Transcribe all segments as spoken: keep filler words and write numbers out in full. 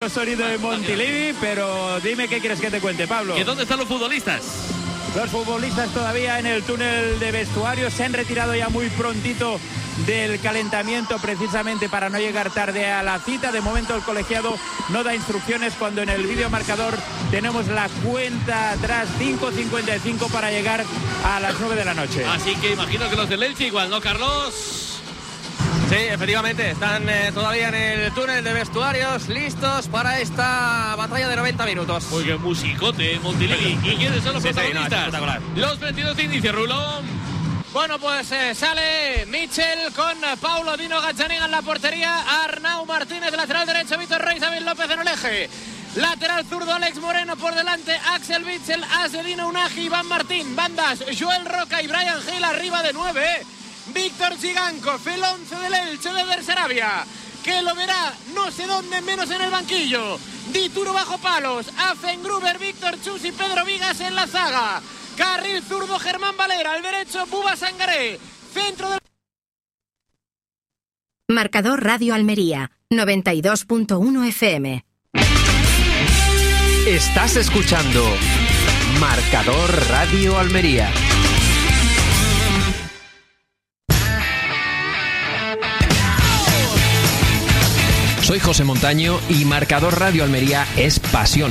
poco sonido de Montilivi, pero dime qué quieres que te cuente, Pablo. ¿Y dónde están los futbolistas? Los futbolistas todavía en el túnel de vestuarios, se han retirado ya muy prontito del calentamiento precisamente para no llegar tarde a la cita. De momento el colegiado no da instrucciones cuando en el videomarcador tenemos la cuenta atrás, cinco cincuenta y cinco para llegar a las nueve de la noche. Así que imagino que los del Elche igual, ¿no, Carlos? Sí, efectivamente, están eh, todavía en el túnel de vestuarios, listos para esta batalla de noventa minutos. Uy, qué musicote, Montilivi. ¿Y quiénes son los sí, protagonistas? Sí, no, los veintidós de inicio, Rulón. Bueno, pues eh, sale Mitchell con Paulo Dino Gazzaniga en la portería, Arnau Martínez, lateral derecho, Víctor Rey, David López en el eje. Lateral zurdo, Alex Moreno por delante, Axel Witsel, Asedino Unagi, Iván Martín, bandas, Joel Roca y Brian Gil arriba de nueve. Víctor Zigankov, el once del Elche de Der Sarabia, que lo verá no sé dónde menos en el banquillo. Dituro bajo palos, Afengruber, Víctor Chus y Pedro Vigas en la zaga. Carril zurdo, Germán Valera, al derecho, Buba Sangaré. Centro del... Marcador Radio Almería, noventa y dos punto uno F M. Estás escuchando Marcador Radio Almería. Soy José Montaño y Marcador Radio Almería es pasión.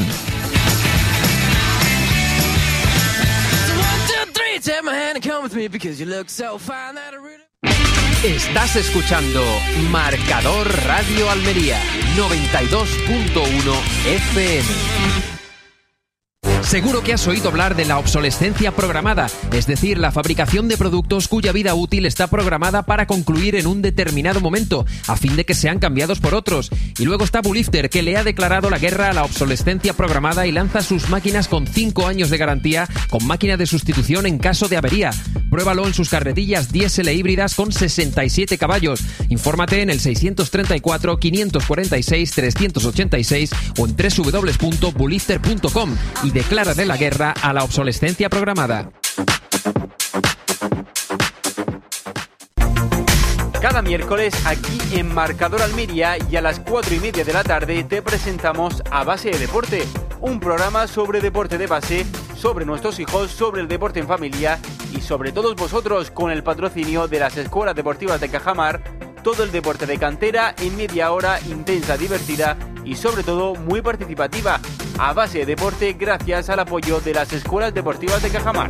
Estás escuchando Marcador Radio Almería, noventa y dos punto uno F M. Seguro que has oído hablar de la obsolescencia programada, es decir, la fabricación de productos cuya vida útil está programada para concluir en un determinado momento, a fin de que sean cambiados por otros. Y luego está Bulifter, que le ha declarado la guerra a la obsolescencia programada y lanza sus máquinas con cinco años de garantía, con máquina de sustitución en caso de avería. Pruébalo en sus carretillas diésel e híbridas con sesenta y siete caballos. Infórmate en el seiscientos treinta y cuatro, quinientos cuarenta y seis, trescientos ochenta y seis o en doble u doble u doble u punto bulifter punto com y declara de la guerra a la obsolescencia programada. Cada miércoles aquí en Marcador Almería y a las cuatro y media de la tarde te presentamos A Base de Deporte, un programa sobre deporte de base, sobre nuestros hijos, sobre el deporte en familia y sobre todos vosotros, con el patrocinio de las escuelas deportivas de Cajamar. Todo el deporte de cantera en media hora intensa, divertida y sobre todo muy participativa. A Base de Deporte, gracias al apoyo de las escuelas deportivas de Cajamar.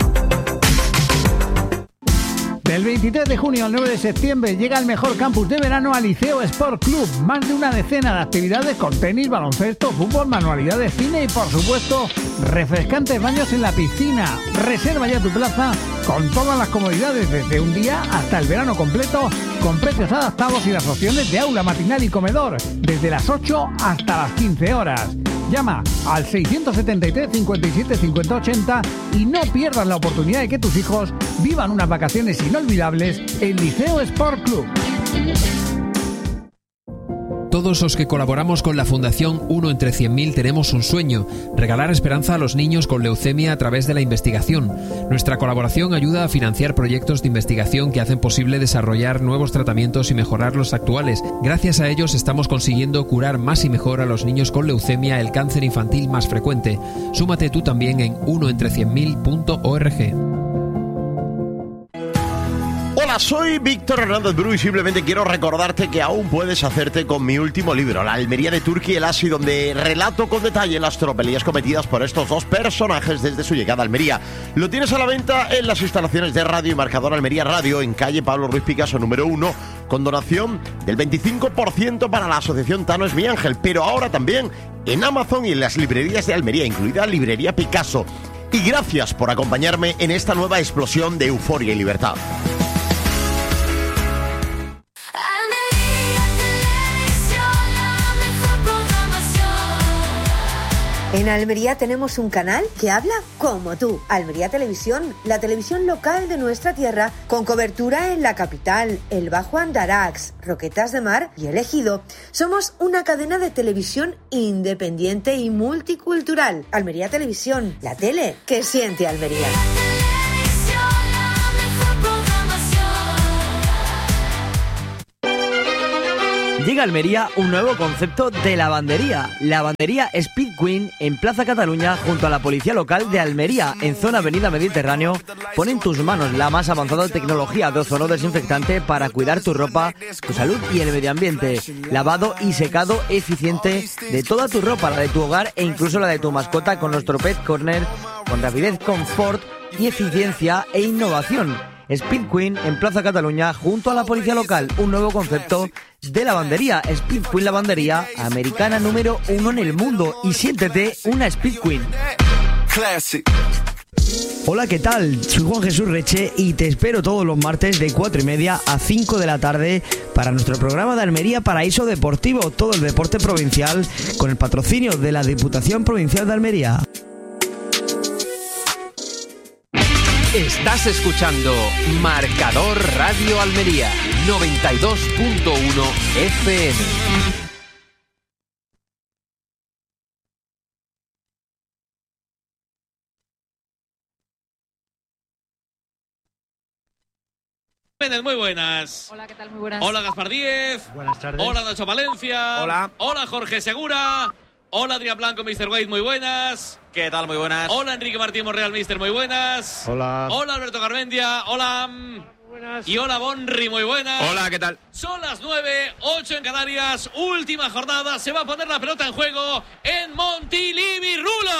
Del veintitrés de junio al nueve de septiembre llega el mejor campus de verano al Liceo Sport Club. Más de una decena de actividades con tenis, baloncesto, fútbol, manualidades, cine y por supuesto refrescantes baños en la piscina. Reserva ya tu plaza con todas las comodidades desde un día hasta el verano completo, con precios adaptados y las opciones de aula, matinal y comedor desde las ocho hasta las quince horas. Llama al seiscientos setenta y tres, cincuenta y siete, cincuenta, ochenta y no pierdas la oportunidad de que tus hijos vivan unas vacaciones inolvidables en Liceo Sport Club. Todos los que colaboramos con la Fundación uno entre cien mil tenemos un sueño: regalar esperanza a los niños con leucemia a través de la investigación. Nuestra colaboración ayuda a financiar proyectos de investigación que hacen posible desarrollar nuevos tratamientos y mejorar los actuales. Gracias a ellos estamos consiguiendo curar más y mejor a los niños con leucemia, el cáncer infantil más frecuente. Súmate tú también en uno entre cien mil punto org. Hola, soy Víctor Hernández Bru y simplemente quiero recordarte que aún puedes hacerte con mi último libro, La Almería de Turki y el Asi, donde relato con detalle las tropelías cometidas por estos dos personajes desde su llegada a Almería. Lo tienes a la venta en las instalaciones de Radio y Marcador Almería Radio, en calle Pablo Ruiz Picasso número uno, con donación del veinticinco por ciento para la asociación Tano es mi ángel, pero ahora también en Amazon y en las librerías de Almería, incluida Librería Picasso. Y gracias por acompañarme en esta nueva explosión de euforia y libertad. En Almería tenemos un canal que habla como tú. Almería Televisión, la televisión local de nuestra tierra, con cobertura en la capital, el Bajo Andarax, Roquetas de Mar y el Ejido. Somos una cadena de televisión independiente y multicultural. Almería Televisión, la tele que siente Almería. llega a Almería un nuevo concepto de lavandería. Lavandería Speed Queen en Plaza Cataluña junto a la policía local de Almería, en zona Avenida Mediterráneo. Pone en tus manos la más avanzada tecnología de ozono desinfectante para cuidar tu ropa, tu salud y el medio ambiente. Lavado y secado eficiente de toda tu ropa, la de tu hogar e incluso la de tu mascota, con nuestro Pet Corner, con rapidez, confort y eficiencia e innovación. Speed Queen en Plaza Cataluña junto a la policía local, un nuevo concepto de lavandería. Speed Queen Lavandería, americana número uno en el mundo, y siéntete una Speed Queen. Hola, ¿qué tal? Soy Juan Jesús Reche y te espero todos los martes de cuatro y media a cinco de la tarde para nuestro programa de Almería Paraíso Deportivo, todo el deporte provincial, con el patrocinio de la Diputación Provincial de Almería. Estás escuchando Marcador Radio Almería noventa y dos punto uno F M. Muy buenas. Hola, ¿qué tal? Muy buenas. Hola, Gaspar Díez. Buenas tardes. Hola, Nacho Valencia. Hola. Hola, Jorge Segura. Hola, Adrián Blanco, mister Wade, muy buenas. ¿Qué tal? Muy buenas. Hola, Enrique Martín Morreal, mister, muy buenas. Hola. Hola, Alberto Garmendia. Hola. Muy buenas. Y hola, Bonri, muy buenas. Hola, ¿qué tal? Son las nueve, ocho en Canarias, última jornada. Se va a poner la pelota en juego en Montilivi,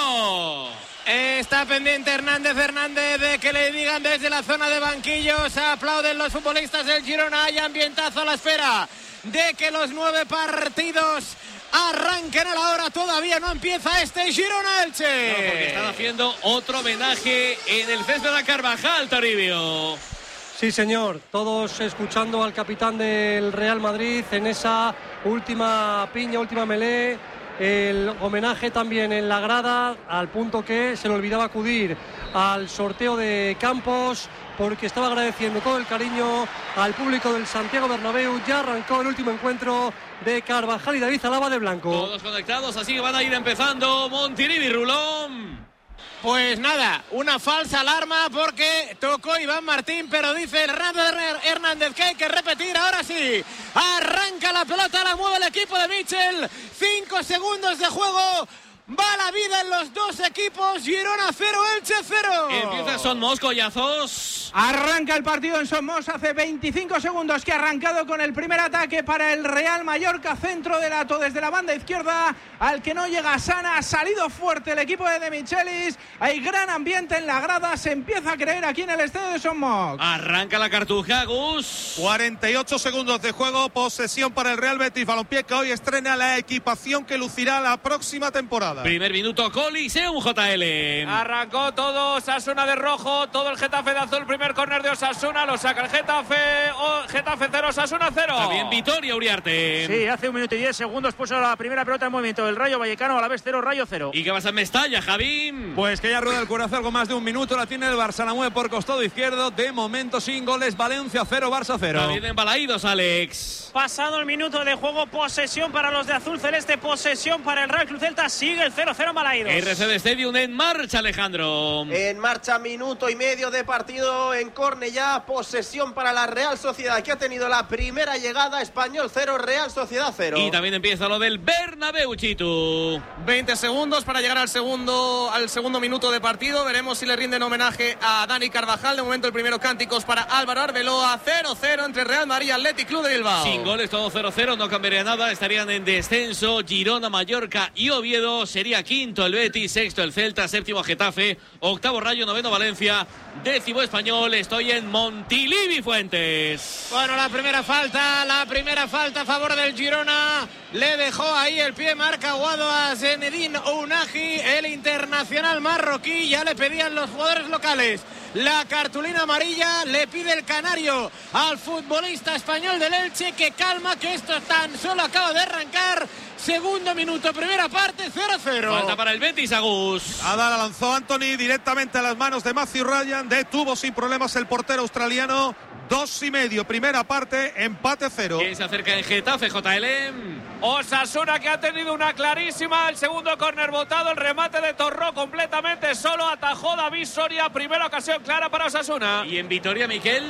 Rulo. Está pendiente Hernández Hernández de que le digan desde la zona de banquillos. Aplauden los futbolistas del Girona. Hay ambientazo a la espera de que los nueve partidos arranquen a la hora. Todavía no empieza este Girona Elche. No, porque están haciendo otro homenaje en el césped de Carvajal, Toribio. Sí, señor. Todos escuchando al capitán del Real Madrid en esa última piña, última melé. El homenaje también en la grada, al punto que se le olvidaba acudir al sorteo de Campos, porque estaba agradeciendo todo el cariño al público del Santiago Bernabéu. Ya arrancó el último encuentro de Carvajal y David Alaba de blanco. Todos conectados, así que van a ir empezando Montilivi, Rulón. Pues nada, una falsa alarma porque tocó Iván Martín, pero dice Hernández que hay que repetir. Ahora sí, arranca la pelota, la mueve el equipo de Michel. Cinco segundos de juego. Va la vida en los dos equipos. Girona cero, Elche cero. Empieza Son Mos, collazos. Arranca el partido en Somos. Hace veinticinco segundos que ha arrancado con el primer ataque para el Real Mallorca. Centro del Ato desde la banda izquierda, al que no llega Sana. Ha salido fuerte el equipo de De Michelis. Hay gran ambiente en la grada. Se empieza a creer aquí en el estadio de Somos. Arranca la Cartuja, Gus. cuarenta y ocho segundos de juego. Posesión para el Real Betis Balompié, que hoy estrena la equipación que lucirá la próxima temporada. Primer minuto, Coliseum, J L. Arrancó todo Osasuna de rojo, todo el Getafe de azul. Primer córner de Osasuna, lo saca el Getafe. O, Getafe cero, Osasuna cero. También Vitoria, Uriarte. Sí, hace un minuto y diez segundos puso la primera pelota en movimiento del Rayo Vallecano. A la vez cero, Rayo cero. ¿Y qué pasa en Mestalla, Javi? Pues que ya rueda el corazón algo más de un minuto. La tiene el Barça, la mueve por costado izquierdo. De momento sin goles. Valencia cero, Barça cero. También embalaídos, Alex. Pasado el minuto de juego, posesión para los de azul celeste, posesión para el Real Club Celta. Sigue el cero cero embalaídos. R C D Stadium en marcha, Alejandro. En marcha, minuto y medio de partido en Cornellá. Posesión para la Real Sociedad, que ha tenido la primera llegada. Español cero, Real Sociedad cero. Y también empieza lo del Bernabéu, Chitu. veinte segundos para llegar al segundo, al segundo minuto de partido. Veremos si le rinden homenaje a Dani Carvajal. De momento el primero cánticos para Álvaro Arbeloa. cero cero entre Real Madrid y Athletic Club de Bilbao. Sin goles, todo cero cero, no cambiaría nada. Estarían en descenso Girona, Mallorca y Oviedo. Sería quinto el Betis, sexto el Celta, séptimo Getafe, octavo Rayo, noveno Valencia, décimo Español. Estoy en Montilivi, Fuentes. Bueno, la primera falta, la primera falta a favor del Girona. Le dejó ahí el pie marca Aguado a Zinedine Ounahi, el internacional marroquí. Ya le pedían los jugadores locales la cartulina amarilla. Le pide el canario al futbolista español del Elche que calma, que esto tan solo acaba de arrancar. Segundo minuto, primera parte, cero cero. Falta para el Betis, Agus. Ada la lanzó Anthony directamente a las manos de Matthew Ryan. Detuvo sin problemas el portero australiano. Dos y medio, primera parte, empate cero. ¿Quién se acerca en Getafe, J L? Osasuna, que ha tenido una clarísima. El segundo córner botado, el remate de Torró completamente solo. Atajó David Soria, primera ocasión clara para Osasuna. Y en Vitoria, Miquel.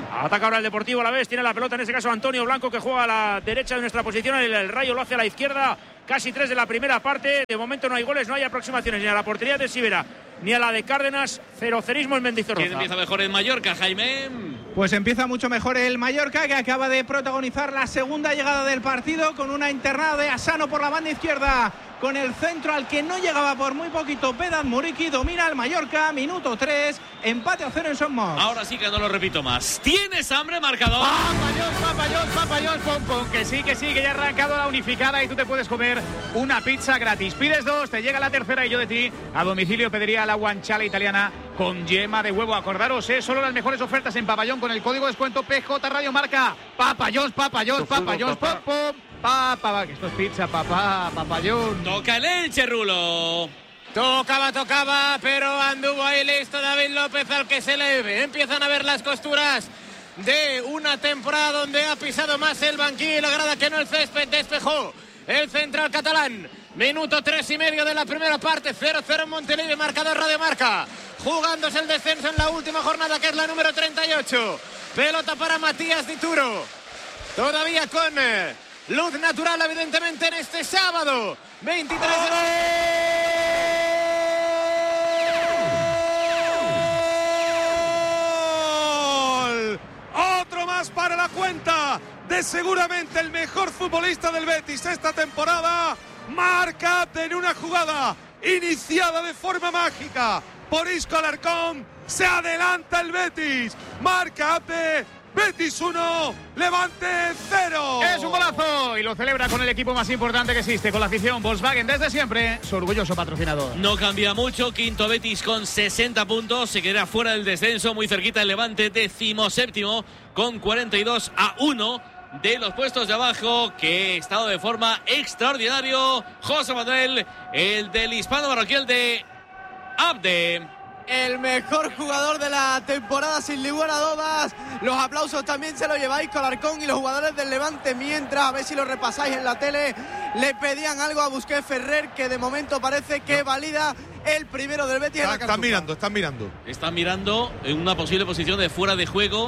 Ataca ahora el Deportivo a la vez, tiene la pelota en ese caso Antonio Blanco, que juega a la derecha de nuestra posición, el, el Rayo lo hace a la izquierda, casi tres de la primera parte, de momento no hay goles, no hay aproximaciones ni a la portería de Sivera ni a la de Cárdenas, cero cerismo en Mendizorroza. ¿Quién empieza mejor en Mallorca, Jaime? Pues empieza mucho mejor el Mallorca, que acaba de protagonizar la segunda llegada del partido con una internada de Asano por la banda izquierda, con el centro al que no llegaba por muy poquito Vedat Muriqui. Domina el Mallorca, minuto tres, empate a cero en Son Moix. Ahora sí que no lo repito más. ¿Tienes hambre, marcador? Papayón, papayón, papayón, pom, pom, que sí, que sí, que ya ha arrancado la unificada y tú te puedes comer una pizza gratis. Pides dos, te llega la tercera y yo de ti a domicilio pediría la guanciale italiana con yema de huevo. Acordaros, ¿eh? Solo las mejores ofertas en Papayón con el código de descuento P J Radio Marca. Papayón, papayón, papayón, pom, pom. Papá, que esto es pizza, papá, papayón. Toca el Elche, Rulo. Tocaba, tocaba, pero anduvo ahí listo David López, al que se le ve. Empiezan a ver las costuras de una temporada donde ha pisado más el banquillo y la grada que no el césped. Despejó el central catalán. Minuto tres y medio de la primera parte, cero cero en Montilivi, marcador Radio Marca. Jugándose el descenso en la última jornada, que es la número treinta y ocho. Pelota para Matías Dituro. Todavía con eh, luz natural, evidentemente, en este sábado. veintitrés ¡Gol! Otro más para la cuenta de seguramente el mejor futbolista del Betis esta temporada. Marca en una jugada iniciada de forma mágica por Isco Alarcón. Se adelanta el Betis. Marca Abde. Betis uno, Levante cero. Es un golazo y lo celebra con el equipo más importante que existe, con la afición. Volkswagen desde siempre, su orgulloso patrocinador. No cambia mucho, quinto Betis con sesenta puntos, se quedará fuera del descenso, muy cerquita el Levante, decimoséptimo con cuarenta y dos a uno de los puestos de abajo, que estado de forma extraordinario José Manuel, el del hispano marroquí, el de Abde. El mejor jugador de la temporada, sin lugar a dudas. Los aplausos también se los lleváis con Alarcón y los jugadores del Levante, mientras, a ver si lo repasáis en la tele, le pedían algo a Busquets Ferrer, que de momento parece que valida el primero del Betis. Está, están mirando, están mirando. Están mirando en una posible posición de fuera de juego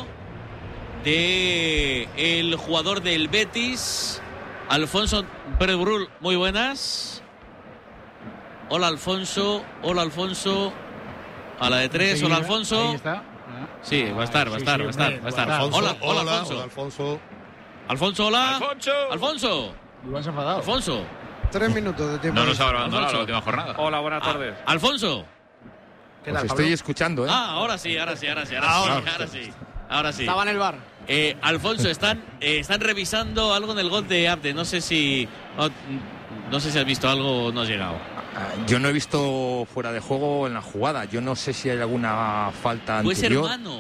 de el jugador del Betis, Alfonso Pérez Brul. Muy buenas. Hola, Alfonso. Hola, Alfonso. A la de tres, hola Alfonso. Ahí está. Sí, va a estar, va a estar, va a estar, va a estar. Alfonso, Hola, hola, hola, Alfonso. hola, Alfonso. Alfonso, hola. Alfonso. Alfonso. Iván se ha enfadado. Alfonso. Tres minutos de tiempo. No nos habrá abandonado Alfonso. la última jornada. Hola, buenas tardes. Ah, Alfonso. Os estoy escuchando, ¿eh? Ah, ahora sí, ahora sí, ahora sí, ahora, Ahora. sí, ahora sí. Ahora sí. Estaba en el bar. Eh, Alfonso, están, eh, están revisando algo en el gol de Abde. No sé si. No, no sé si has visto algo o no has llegado. Yo no he visto fuera de juego en la jugada. Yo no sé si hay alguna falta Puede ser anterior. mano.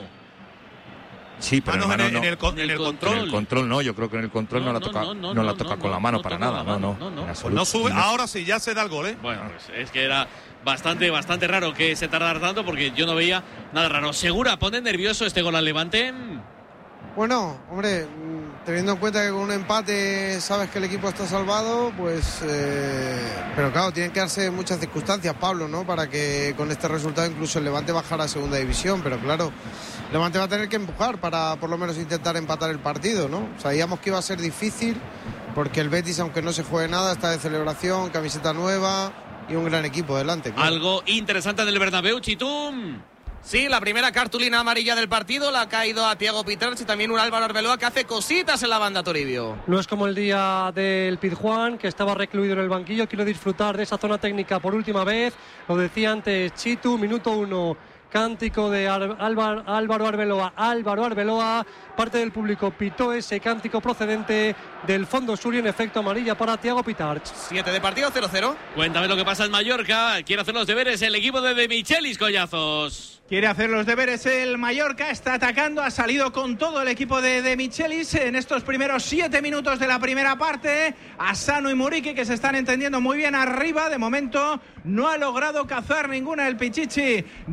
Sí, pero Manos mano en el, no. en el con- en el control. En el control no, yo creo que en el control no, No, la no, toca, no, no, no, la no, toca no, con la no, mano no para toca nada, la no, mano, no, no, no. en Pues absoluto. no sube, No. ahora sí, ya se da el gol, ¿eh? Bueno, pues es que era bastante, bastante raro que se tardara tanto, porque yo no veía nada raro. ¿Segura pone nervioso este gol al Levante? Bueno, hombre, mm, teniendo en cuenta que con un empate sabes que el equipo está salvado, pues... Eh, pero claro, tienen que darse muchas circunstancias, Pablo, ¿no? Para que con este resultado incluso el Levante bajara a segunda división, pero claro, el Levante va a tener que empujar para por lo menos intentar empatar el partido, ¿no? Sabíamos que iba a ser difícil, porque el Betis, aunque no se juegue nada, está de celebración, camiseta nueva y un gran equipo delante. Claro. Algo interesante en el Bernabéu, Chitum. Sí, la primera cartulina amarilla del partido la ha caído a Thiago Piters y también un Álvaro Arbeloa que hace cositas en la banda, Toribio. No es como el día del Pizjuán, que estaba recluido en el banquillo. Quiero disfrutar de esa zona técnica por última vez. Lo decía antes Chitu, minuto uno. Cántico de Álvaro, Álvaro Arbeloa. Álvaro Arbeloa, parte del público pitó ese cántico procedente del fondo sur y en efecto amarilla para Thiago Pitars. siete de partido, cero cero. Cuéntame lo que pasa en Mallorca. Quiere hacer los deberes el equipo de De Michelis, Collazos. Quiere hacer los deberes el Mallorca, está atacando, ha salido con todo el equipo de De Michelis en estos primeros siete minutos de la primera parte. Asano y Muriqui, que se están entendiendo muy bien arriba, de momento no ha logrado cazar ninguna el Pichichi del conjunto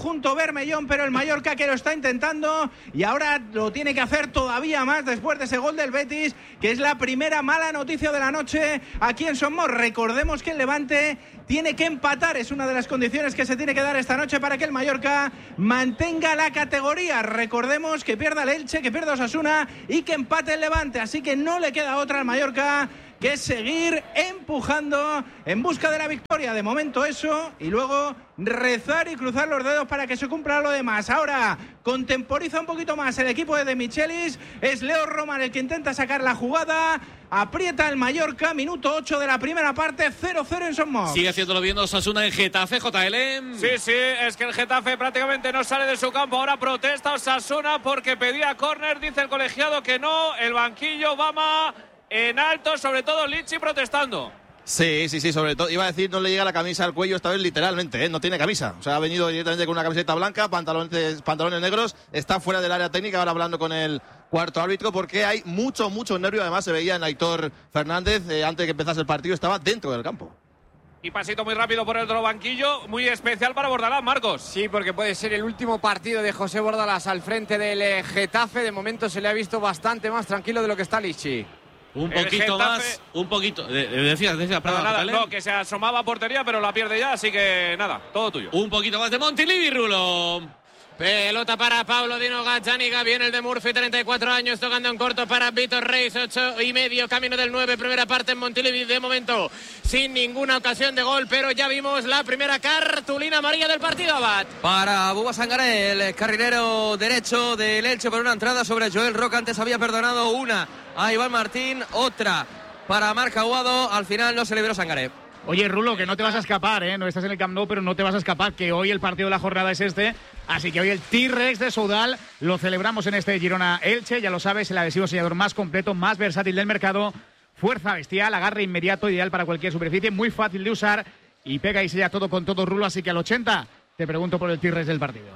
conjunto bermellón, pero el Mallorca que lo está intentando y ahora lo tiene que hacer todavía más después de ese gol del Betis, que es la primera mala noticia de la noche aquí en Somos. Recordemos que el Levante tiene que empatar, es una de las condiciones que se tiene que dar esta noche para que el Mallorca mantenga la categoría. Recordemos que pierda el Elche, que pierda Osasuna y que empate el Levante, así que no le queda otra al Mallorca que es seguir empujando en busca de la victoria. De momento eso, y luego rezar y cruzar los dedos para que se cumpla lo demás. Ahora contemporiza un poquito más el equipo de De Michelis, es Leo Roman el que intenta sacar la jugada, aprieta el Mallorca, minuto ocho de la primera parte, cero cero en Somos. Sigue haciéndolo bien Osasuna en Getafe, J L. Sí, sí, es que el Getafe prácticamente no sale de su campo, ahora protesta Osasuna porque pedía córner, dice el colegiado que no, el banquillo Bama en alto, sobre todo Lichi protestando. Sí, sí, sí, sobre todo, iba a decir, no le llega la camisa al cuello esta vez literalmente, ¿eh? No tiene camisa, o sea, ha venido directamente con una camiseta blanca, pantalones, pantalones negros, está fuera del área técnica, ahora hablando con el cuarto árbitro, porque hay mucho, mucho nervio, además se veía en Aitor Fernández, eh, antes de que empezase el partido, estaba dentro del campo. Y pasito muy rápido por el otro banquillo, muy especial para Bordalás, Marcos. Sí, porque puede ser el último partido de José Bordalás al frente del Getafe, de momento se le ha visto bastante más tranquilo de lo que está Lichi. Un poquito Getafe, más, un poquito. Decías, decías, nada, nada, no, que se asomaba a portería, pero la pierde ya, así que nada, todo tuyo. Un poquito más de Montilivi, Rulo. Pelota para Paulo Dino Gazzaniga, viene el de Murphy, treinta y cuatro años, tocando en corto para Víctor Reis, ocho y medio, camino del nueve, primera parte en Montilivi, de momento sin ninguna ocasión de gol, pero ya vimos la primera cartulina amarilla del partido, Abad. Para Bouba Sangaré, el carrilero derecho del Elche por una entrada sobre Joel Roca, antes había perdonado una a Iván Martín, otra para Marc Aguado, al final no se libró Sangaré. Oye, Rulo, que no te vas a escapar, ¿eh? No estás en el Camp Nou, pero no te vas a escapar, que hoy el partido de la jornada es este. Así que hoy el T-Rex de Soudal lo celebramos en este Girona-Elche. Ya lo sabes, el adhesivo sellador más completo, más versátil del mercado. Fuerza bestial, agarre inmediato, ideal para cualquier superficie, muy fácil de usar. Y pega y sella todo con todo, Rulo. Así que al ochenta te pregunto por el T-Rex del partido.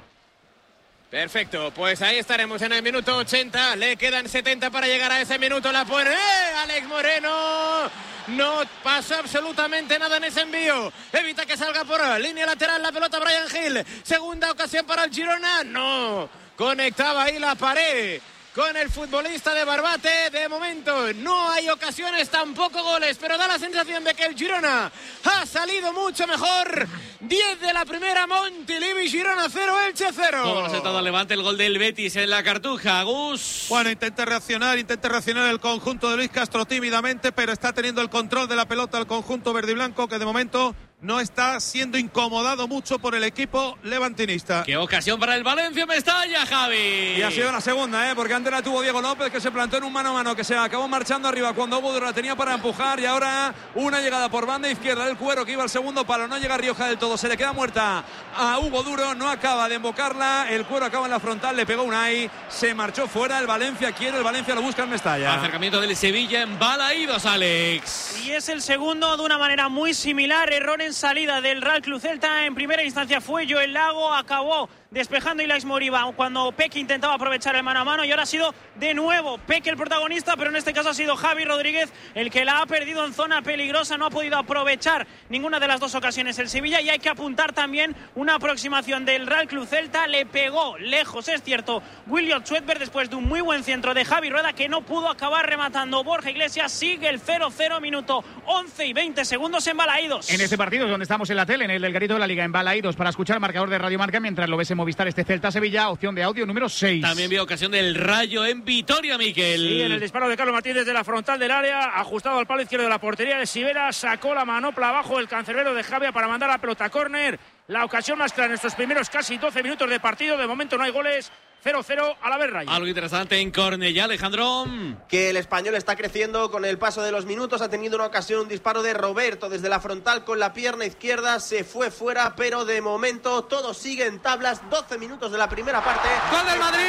Perfecto, pues ahí estaremos en el minuto ochenta. Le quedan setenta para llegar a ese minuto. La pone ¡Eh! Alex Moreno. No pasa absolutamente nada en ese envío. Evita que salga por línea lateral la pelota Brian Hill. Segunda ocasión para el Girona. No. Conectaba ahí la pared con el futbolista de Barbate. De momento no hay ocasiones, tampoco goles, pero da la sensación de que el Girona ha salido mucho mejor. diez de la primera, Montilivi, Girona cero, Elche cero. Como nos ha estado Levante, el gol del Betis en la Cartuja, Gus. Bueno, intenta reaccionar, intenta reaccionar el conjunto de Luis Castro tímidamente, pero está teniendo el control de la pelota el conjunto verde y blanco, que de momento no está siendo incomodado mucho por el equipo levantinista. Qué ocasión para el Valencia, Mestalla, Javi. Y ha sido la segunda, ¿eh? Porque antes la tuvo Diego López, que se plantó en un mano a mano, que se acabó marchando arriba cuando Hugo Duro la tenía para empujar, y ahora una llegada por banda izquierda del Cuero, que iba al segundo palo, no llega Rioja del todo, se le queda muerta a Hugo Duro, no acaba de embocarla, el Cuero acaba en la frontal, le pegó Unai, se marchó fuera, el Valencia quiere, el Valencia lo busca en Mestalla. Acercamiento del Sevilla en Balaídos, Alex. Y es el segundo de una manera muy similar, error en salida del Real Club Celta. En primera instancia fue Joel Lago, acabó despejando Ilaix Moriba cuando Peque intentaba aprovechar el mano a mano, y ahora ha sido de nuevo Peque el protagonista, pero en este caso ha sido Javi Rodríguez el que la ha perdido en zona peligrosa, no ha podido aprovechar ninguna de las dos ocasiones el Sevilla, y hay que apuntar también una aproximación del Real Club Celta, le pegó lejos, es cierto, William Schwedberg después de un muy buen centro de Javi Rueda que no pudo acabar rematando. Borja Iglesias, sigue el cero cero, minuto once y veinte segundos en Balaídos. En este partido es donde estamos en la tele, en el del Garito de la Liga, en Balaídos, para escuchar el marcador de Radio Marca mientras lo ves en Movistar, este Celta-Sevilla, opción de audio número seis. También vio ocasión del Rayo en Vitoria, Miquel. Sí, en el disparo de Carlos Martínez desde la frontal del área, ajustado al palo izquierdo de la portería de Sivera, sacó la manopla abajo el cancerbero de Javia para mandar la pelota a córner. La ocasión más clara en estos primeros casi doce minutos de partido. De momento no hay goles. cero cero a la vez, Rayo. Algo interesante en Cornellá, Alejandro. Que el Español está creciendo con el paso de los minutos. Ha tenido una ocasión, un disparo de Roberto desde la frontal con la pierna izquierda. Se fue fuera, pero de momento todo sigue en tablas. doce minutos de la primera parte. ¡Gol del Madrid!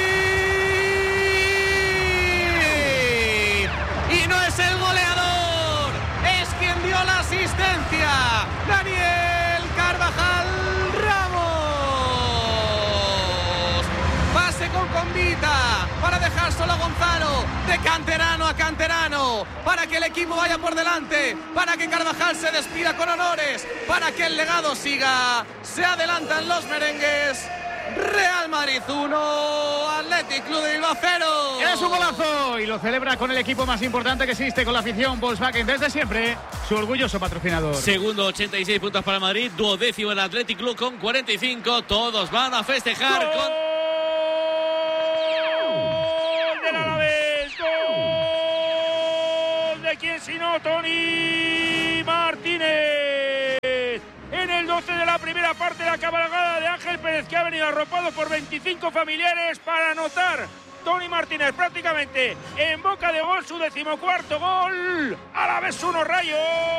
Y no es el goleador, es quien dio la asistencia. Daniel Carvajal Ramos. Pase con Convita para dejar solo Gonzalo, de canterano a canterano, para que el equipo vaya por delante, para que Carvajal se despida con honores, para que el legado siga. Se adelantan los merengues. Real Madrid uno, Athletic Club de Bilbao cero. Es un golazo y lo celebra con el equipo más importante que existe, con la afición Volkswagen desde siempre, su orgulloso patrocinador. Segundo, ochenta y seis puntos para Madrid, duodécimo el Athletic Club con cuarenta y cinco. Todos van a festejar. ¡Gol! Con ¡Gol del Alavés! ¡Gol de quién sino Toni Martínez! En el doce de la primera parte, la cabalgada de Ángel Pérez, que ha venido arropado por veinticinco familiares para anotar. Toni Martínez prácticamente en boca de gol, su decimocuarto gol. Alavés uno, Rayo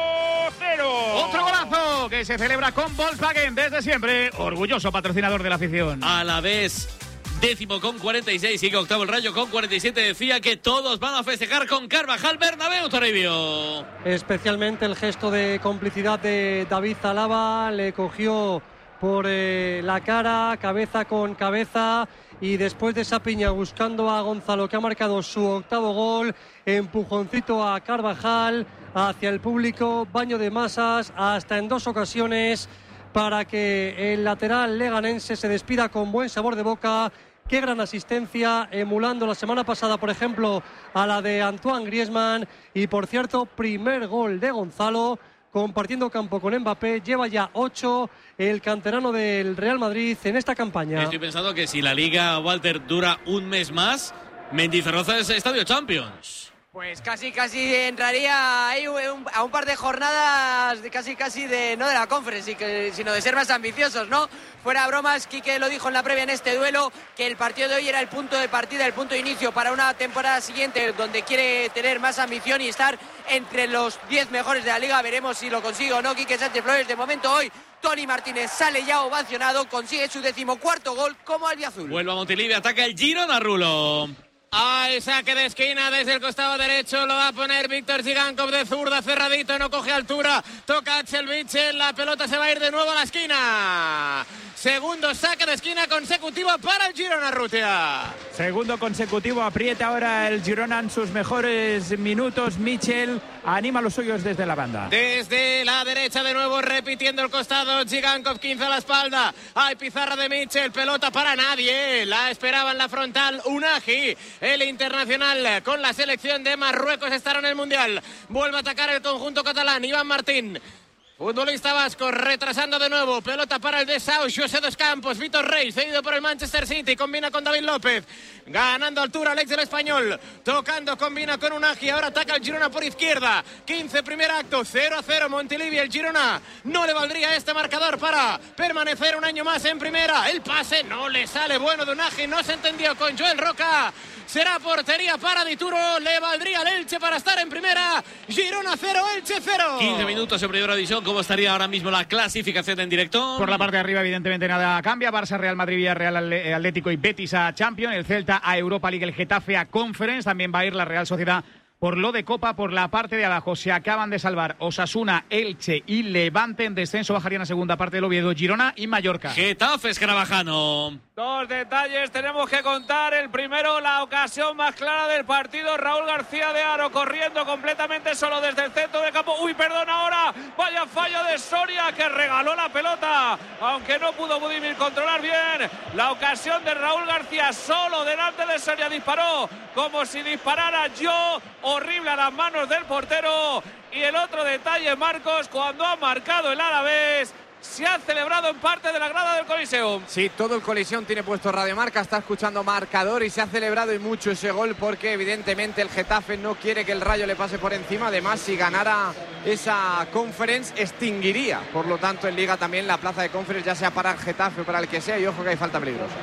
cero. Otro golazo que se celebra con Volkswagen desde siempre, orgulloso patrocinador de la afición. Alavés décimo con cuarenta y seis, sigue octavo el Rayo con cuarenta y siete. Decía que todos van a festejar con Carvajal. Bernabéu, Toribio. Especialmente el gesto de complicidad de David Alaba, le cogió por eh, la cara, cabeza con cabeza, y después de esa piña buscando a Gonzalo, que ha marcado su octavo gol, empujoncito a Carvajal hacia el público, baño de masas hasta en dos ocasiones para que el lateral leganense se despida con buen sabor de boca. Qué gran asistencia, emulando la semana pasada, por ejemplo, a la de Antoine Griezmann. Y, por cierto, primer gol de Gonzalo, compartiendo campo con Mbappé. Lleva ya ocho el canterano del Real Madrid en esta campaña. Estoy pensando que si la Liga, Walter, dura un mes más, Mendizorroza es Estadio Champions. Pues casi, casi entraría ahí un, a un par de jornadas de casi, casi de, no de la Conference, sino de ser más ambiciosos, ¿no? Fuera bromas, Quique lo dijo en la previa en este duelo, que el partido de hoy era el punto de partida, el punto de inicio para una temporada siguiente donde quiere tener más ambición y estar entre los diez mejores de la Liga. Veremos si lo consigue o no Quique Sánchez Flores. De momento hoy Toni Martínez sale ya ovacionado, consigue su decimocuarto gol como albiazul. Vuelve a Montilivi, ataca el Girona, Rulo. Ay, saque de esquina desde el costado derecho, lo va a poner Víctor Zigankov de zurda, cerradito, no coge altura, toca Axel Witsel, la pelota se va a ir de nuevo a la esquina. Segundo saque de esquina consecutivo para el Girona, Rutia. Segundo consecutivo, aprieta ahora el Girona en sus mejores minutos. Michel anima a los suyos desde la banda. Desde la derecha de nuevo, repitiendo el costado, Zigankov, quince a la espalda. Hay pizarra de Michel, pelota para nadie, la esperaba en la frontal Unagi, el internacional con la selección de Marruecos, estará en el Mundial. Vuelve a atacar el conjunto catalán, Iván Martín. Futbolista vasco, retrasando de nuevo, pelota para el de Sau, José dos Campos, Vitor Rey, cedido por el Manchester City, combina con David López, ganando altura Alex del Español, tocando, combina con Unagi, ahora ataca el Girona por izquierda, quince primer acto, cero a cero Montilivi, el Girona no le valdría este marcador para permanecer un año más en primera, el pase no le sale bueno de Unagi, no se entendió con Joel Roca. Será portería para Dituro, le valdría al Elche para estar en primera. Girona cero, Elche cero. quince minutos en primera división. ¿Cómo estaría ahora mismo la clasificación en directo? Por la parte de arriba, evidentemente, nada cambia. Barça, Real Madrid, Villarreal, Atlético y Betis a Champions. El Celta a Europa League, el Getafe a Conference. También va a ir la Real Sociedad por lo de Copa. Por la parte de abajo se acaban de salvar Osasuna, Elche y Levante. En descenso bajarían a segunda parte del Oviedo, Girona y Mallorca. Getafe, Escarabajano. Dos detalles tenemos que contar. El primero, la ocasión más clara del partido. Raúl García de Haro corriendo completamente solo desde el centro de campo. Uy, perdón ahora. Vaya fallo de Soria, que regaló la pelota, aunque no pudo Budimir controlar bien. La ocasión de Raúl García solo delante de Soria. Disparó como si disparara yo. Horrible a las manos del portero. Y el otro detalle, Marcos, cuando ha marcado el Alavés, se ha celebrado en parte de la grada del Coliseum. Sí, todo el Coliseum tiene puesto Radio Marca, está escuchando marcador y se ha celebrado y mucho ese gol porque evidentemente el Getafe no quiere que el Rayo le pase por encima. Además, si ganara esa Conference, extinguiría. Por lo tanto, en Liga también la plaza de Conference, ya sea para el Getafe o para el que sea, y ojo que hay falta peligrosa.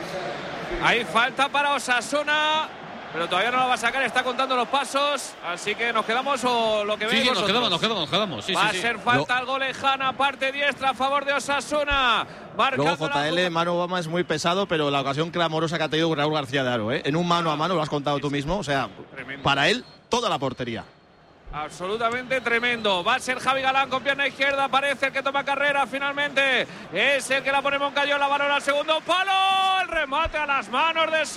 Hay falta para Osasuna, pero todavía no la va a sacar, está contando los pasos, así que nos quedamos o lo que veis. Sí, sí, nos vosotros. quedamos, nos quedamos, nos quedamos. Sí, va sí, a sí. ser falta Lo... algo lejana, parte diestra a favor de Osasuna. Luego J L, Manu Obama es muy pesado, pero la ocasión clamorosa que ha tenido Raúl García de Haro, ¿eh? En un mano a mano, lo has contado tú mismo, o sea, tremendo. Para él, toda la portería. Absolutamente tremendo. Va a ser Javi Galán con pierna izquierda. Parece el que toma carrera finalmente. Es el que la pone Moncayola. Balón al segundo palo. El remate a las manos de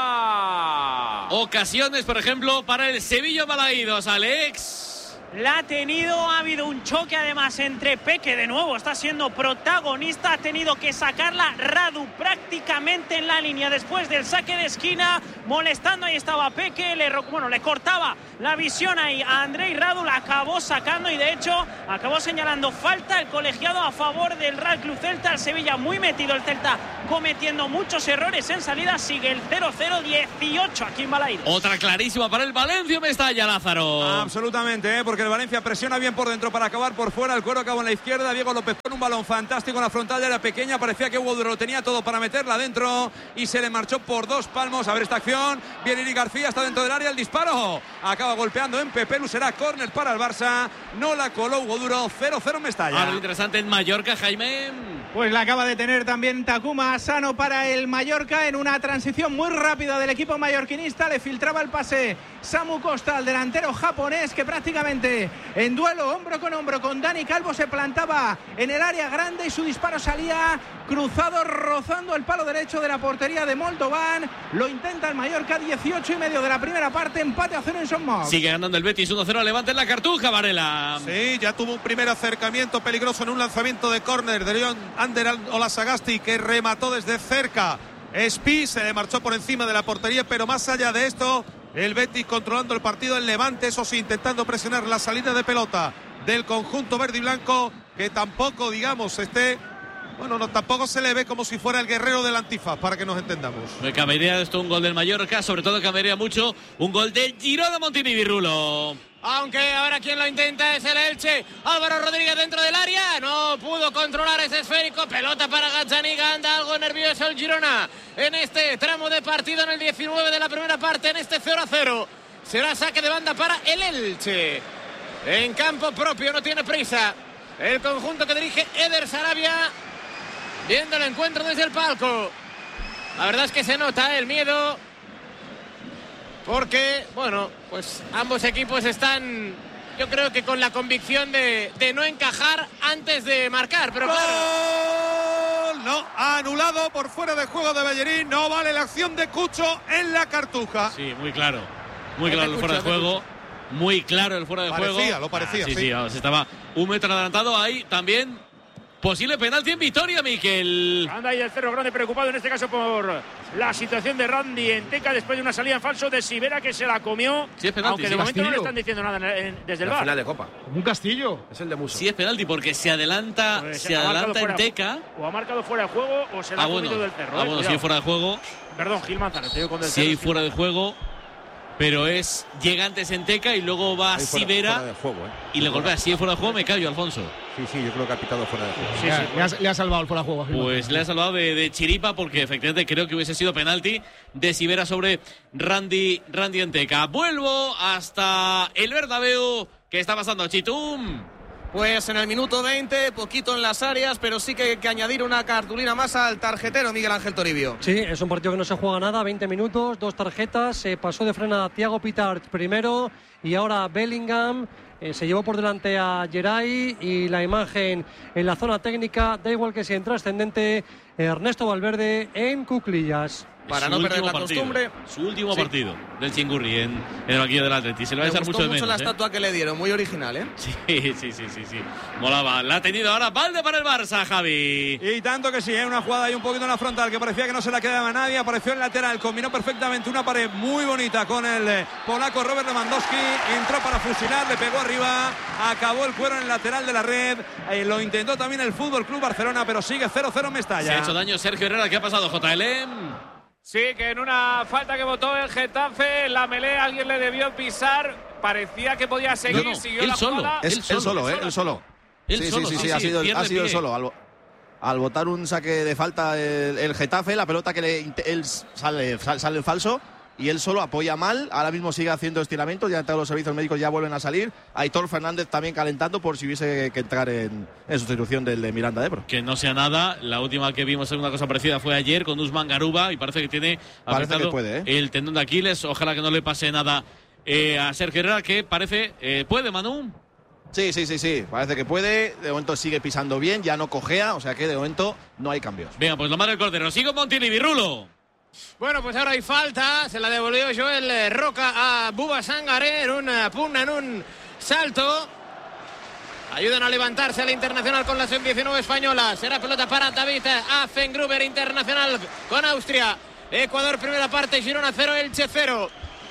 Soria. Ocasiones, por ejemplo, para el Sevilla Balaídos, Alex. La ha tenido, ha habido un choque además entre Peque, de nuevo está siendo protagonista, ha tenido que sacarla Radu prácticamente en la línea después del saque de esquina, molestando, ahí estaba Peque, le, bueno, le cortaba la visión ahí a Andrei Radu, la acabó sacando y de hecho acabó señalando falta el colegiado a favor del Real Club Celta. El Sevilla muy metido, el Celta cometiendo muchos errores en salida, sigue el cero cero dieciocho aquí en Balaídos. Otra clarísima para el Valencia, Mestalla, Lázaro. Absolutamente, ¿eh? Porque el Valencia presiona bien por dentro para acabar por fuera. El Cuero acabó en la izquierda. Diego López con un balón fantástico en la frontal de área pequeña. Parecía que Hugo Duro lo tenía todo para meterla adentro y se le marchó por dos palmos. A ver esta acción. Viene Iri García, está dentro del área. El disparo acaba golpeando en Pepelu. Será córner para el Barça. No la coló Hugo Duro. cero cero Mestalla. Algo interesante en Mallorca, Jaime. Pues la acaba de tener también Takuma Asano para el Mallorca en una transición muy rápida del equipo mallorquinista. Le filtraba el pase Samu Costa, el delantero japonés, que prácticamente en duelo hombro con hombro con Dani Calvo se plantaba en el área grande y su disparo salía cruzado rozando el palo derecho de la portería de Moldovan. Lo intenta el Mallorca, dieciocho y medio de la primera parte, empate a cero en Son Mox. Sigue ganando el Betis uno cero, Levante en la Cartuja, Varela. Sí, ya tuvo un primer acercamiento peligroso en un lanzamiento de córner de León Ander Olasagasti, que remató desde cerca. Espi se le marchó por encima de la portería, pero más allá de esto, el Betis controlando el partido, el Levante, eso sí, intentando presionar la salida de pelota del conjunto verde y blanco, que tampoco, digamos, esté, bueno, no, tampoco se le ve como si fuera el guerrero del Antifaz, para que nos entendamos. Me cambiaría esto un gol del Mallorca, sobre todo cambiaría mucho un gol de Girona Montini Rulo. Aunque ahora quien lo intenta es el Elche. Álvaro Rodríguez dentro del área. No pudo controlar ese esférico. Pelota para Gazzaniga. Anda algo nervioso el Girona en este tramo de partido, en el diecinueve de la primera parte, en este cero a cero. Será saque de banda para el Elche. En campo propio, no tiene prisa el conjunto que dirige Eder Sarabia, viendo el encuentro desde el palco. La verdad es que se nota el miedo, porque, bueno, pues ambos equipos están, yo creo que con la convicción de, de no encajar antes de marcar, pero claro. ¡Gol! No, anulado por fuera de juego de Bellerín. No vale la acción de Cucho en la Cartuja. Sí, muy claro. Muy claro el fuera de juego. Muy claro el fuera de juego. Parecía, lo parecía. Ah, sí, sí, sí, vamos, estaba un metro adelantado. Ahí también posible penalti en Vitoria, Miquel. Anda ahí el Cerro Grande preocupado en este caso por la situación de Randy Enteca después de una salida en falso de Sivera, que se la comió. Sí, es penalti, aunque sí. de momento Castillo. no le están diciendo nada en, en, desde el la bar. final de Copa. Como un castillo. Es el de Muso. Sí, es penalti porque se adelanta, Pues se ha marcado adelanta fuera- Enteca. O ha marcado fuera de juego o se la Ah, ha bueno, comido del Cerro. ah, eh, bueno, si cuidado. hay fuera de juego. Perdón, Gil Manzano, te digo con del Si Cerro, hay sí. fuera de juego, pero es llega antes Enteca y luego va Hay fuera- Sivera fuera de juego, ¿eh? y le golpea. Si hay fuera de juego, me callo, Alfonso. Sí, sí, yo creo que ha pitado fuera de juego. Sí, sí, le, ha, le ha salvado el fuera de juego. Gil Pues Manzano. le ha salvado de, de chiripa, porque efectivamente creo que hubiese sido penalti de Sivera sobre Randy, Randy Enteca. Vuelvo hasta el Bernabéu. ¿Qué está pasando, Chitum? Pues en el minuto veinte, poquito en las áreas, pero sí que hay que añadir una cartulina más al tarjetero Miguel Ángel Toribio. Sí, es un partido que no se juega nada, veinte minutos, dos tarjetas, se pasó de frena a Thiago Pitart primero y ahora Bellingham. Eh, se llevó por delante a Geray y la imagen en la zona técnica, da igual que sea en trascendente, Ernesto Valverde en cuclillas. Para Su no perder último la partido, costumbre. Su último Sí. partido del Chingurri en, en el banquillo del Atleti. Se le va a Me echar gustó mucho de mucho menos. la ¿eh? estatua que le dieron, muy original, ¿eh? Sí, sí, sí, sí, sí. Molaba. La ha tenido ahora Valde para el Barça, Javi. Y tanto que sí, ¿eh? Una jugada ahí un poquito en la frontal que parecía que no se la quedaba a nadie. Apareció el lateral, combinó perfectamente una pared muy bonita con el eh, polaco Robert Lewandowski. Entró para fusilar, le pegó arriba, acabó el cuero en el lateral de la red. Eh, lo intentó también el Fútbol Club Barcelona, pero sigue cero cero Mestalla. Se ha hecho daño Sergio Herrera. ¿Qué ha pasado, J L? Sí, que en una falta que votó el Getafe, la melé alguien le debió pisar. Parecía que podía seguir, No, no, siguió él la solo. jugada. Es Él él solo, solo, él ¿eh? Él solo. Él sí, solo, sí, sí, sí, sí, ha sí, sido, el- pierde ha sido el pie. solo. Al, al botar un saque de falta el, el Getafe, la pelota que le, él sale, sale, sale en falso y él solo apoya mal. Ahora mismo sigue haciendo estiramientos, ya todos los servicios médicos ya vuelven a salir. Aitor Fernández también calentando por si hubiese que entrar en, en sustitución del de Miranda Ebro. Que no sea nada. La última que vimos en una cosa parecida fue ayer con Usman Garuba y parece que tiene Parece afectado que puede, ¿eh? el tendón de Aquiles. Ojalá que no le pase nada eh, a Sergio Herrera, que parece eh, puede, Manu. Sí, sí, sí, sí, parece que puede, de momento sigue pisando bien, ya no cojea, o sea que de momento no hay cambios. Venga, pues lo manda el Cordero, sigo Montilivi, Rulo. Bueno, pues ahora hay falta, se la devolvió Joel Roca a Buba Sangaré en una pugna, en un salto. Ayudan a levantarse al Internacional con la sub diecinueve española. Será pelota para David Affengruber, Internacional con Austria. Ecuador primera parte, Girona cero, Elche cero.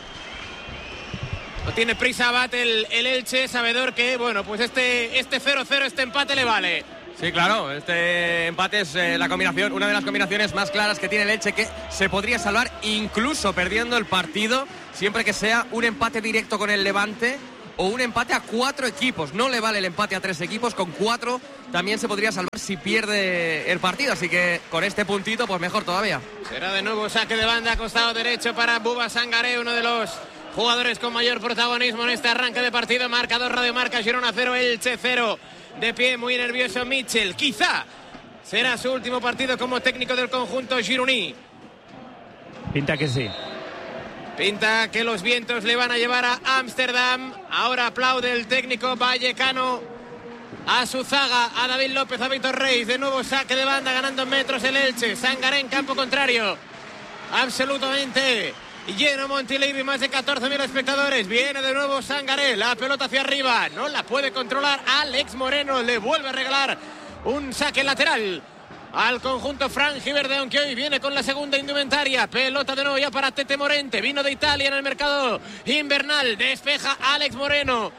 No tiene prisa bate el, el Elche, sabedor que, bueno, pues este este cero cero, este empate le vale. Sí, claro, este empate es eh, la combinación, una de las combinaciones más claras que tiene el Elche, que se podría salvar incluso perdiendo el partido, siempre que sea un empate directo con el Levante o un empate a cuatro equipos. No le vale el empate a tres equipos, con cuatro también se podría salvar si pierde el partido, así que con este puntito pues mejor todavía. Será de nuevo saque de banda, costado derecho para Buba Sangaré, uno de los jugadores con mayor protagonismo en este arranque de partido. Marcador Radio Marca, Girona cero, Elche cero. De pie, muy nervioso Mitchell. Quizá será su último partido como técnico del conjunto gironí. Pinta que sí. Pinta que los vientos le van a llevar a Ámsterdam. Ahora aplaude el técnico vallecano a su zaga, a David López, a Víctor Reis. De nuevo saque de banda, ganando metros el Elche. Sangaré en campo contrario. Absolutamente lleno Montilivi, más de catorce mil espectadores. Viene de nuevo Sangaré, la pelota hacia arriba, no la puede controlar Alex Moreno, le vuelve a regalar un saque lateral al conjunto franjiverde, aunque hoy viene con la segunda indumentaria. Pelota de nuevo ya para Tete Morente, vino de Italia en el mercado invernal, despeja Alex Moreno.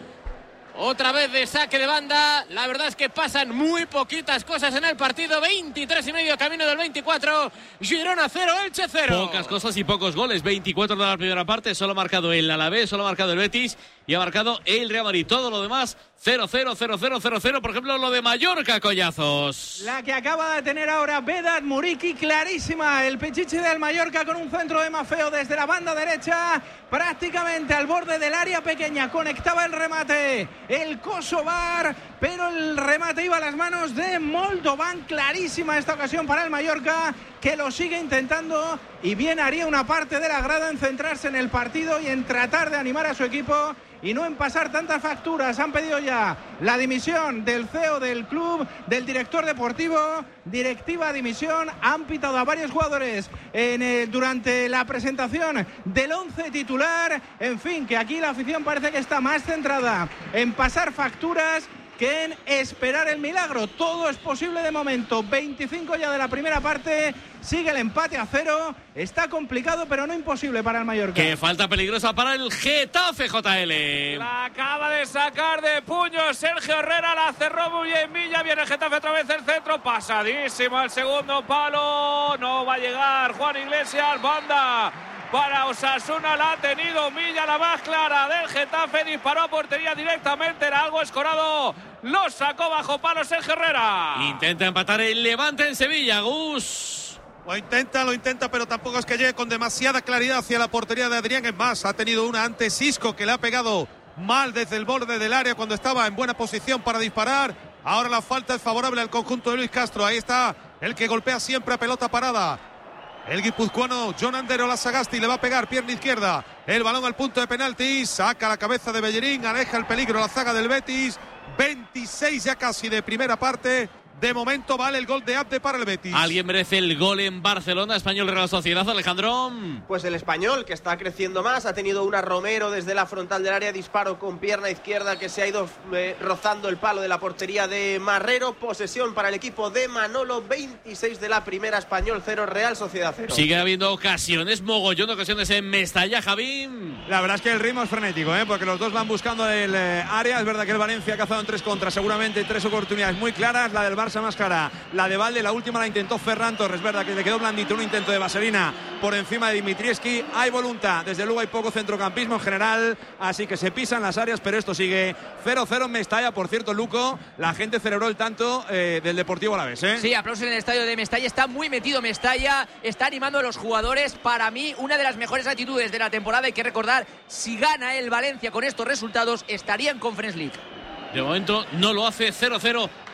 Otra vez de saque de banda. La verdad es que pasan muy poquitas cosas en el partido. veintitrés y medio, camino del veinticuatro. Girona cero, Elche cero. Pocas cosas y pocos goles. veinticuatro de la primera parte. Solo ha marcado el Alavés, solo ha marcado el Betis y ha marcado el Real Madrid. Todo lo demás cero cero, cero cero, cero cero. Por ejemplo, lo de Mallorca, Collazos. La que acaba de tener ahora Vedat Muriqui, clarísima. El Pichichi del Mallorca con un centro de Mafeo desde la banda derecha, prácticamente al borde del área pequeña. Conectaba el remate el Kosovar, pero el remate iba a las manos de Moldovan. Clarísima esta ocasión para el Mallorca, que lo sigue intentando, y bien haría una parte de la grada en centrarse en el partido y en tratar de animar a su equipo y no en pasar tantas facturas. Han pedido ya la dimisión del C E O del club, del director deportivo, directiva dimisión. Han pitado a varios jugadores en el, durante la presentación del once titular. En fin, que aquí la afición parece que está más centrada en pasar facturas que en esperar el milagro. Todo es posible de momento. veinticinco ya de la primera parte. Sigue el empate a cero. Está complicado, pero no imposible para el Mallorca. Que falta peligrosa para el Getafe, J L. La acaba de sacar de puño Sergio Herrera. La cerró muy bien Villa. Viene el Getafe otra vez el centro. Pasadísimo al segundo palo. No va a llegar Juan Iglesias. Banda para Osasuna, la ha tenido Milla, la más clara del Getafe. Disparó a portería directamente. Era algo escorado. Lo sacó bajo palo Sergio Herrera. Intenta empatar el Levante en Sevilla, Gus. Lo intenta, lo intenta, pero tampoco es que llegue con demasiada claridad hacia la portería de Adrián. Es más, ha tenido una antes Isco, que le ha pegado mal desde el borde del área cuando estaba en buena posición para disparar. Ahora la falta es favorable al conjunto de Luis Castro. Ahí está el que golpea siempre a pelota parada. El guipuzcoano John Andero Sagasti le va a pegar pierna izquierda. El balón al punto de penalti. Saca la cabeza de Bellerín. Aleja el peligro a la zaga del Betis. veintiséis ya casi de primera parte. De momento vale el gol de Abde para el Betis. ¿Alguien merece el gol en Barcelona? Español Real Sociedad, Alejandro. Pues el Español, que está creciendo más. Ha tenido una Romero desde la frontal del área. Disparo con pierna izquierda que se ha ido eh, rozando el palo de la portería de Marrero. Posesión para el equipo de Manolo. veintiséis de la primera, Español cero, Real Sociedad cero. Sigue habiendo ocasiones, mogollón de ocasiones en Mestalla, Javín. La verdad es que el ritmo es frenético, ¿eh? Porque los dos van buscando el eh, área. Es verdad que el Valencia ha cazado en tres contras, seguramente tres oportunidades muy claras. La del Barça más clara, la de Valde, la última la intentó Ferran Torres, verdad que le quedó blandito, un intento de vaselina por encima de Dimitrievski. Hay voluntad, desde luego hay poco centrocampismo en general, así que se pisan las áreas, pero esto sigue cero cero en Mestalla. Por cierto, Luco, la gente celebró el tanto eh, del Deportivo Alavés, ¿eh? Sí, aplausos en el estadio de Mestalla, está muy metido Mestalla, está animando a los jugadores. Para mí, una de las mejores actitudes de la temporada. Hay que recordar, si gana el Valencia con estos resultados, estaría en Conference League. De momento no lo hace. Cero cero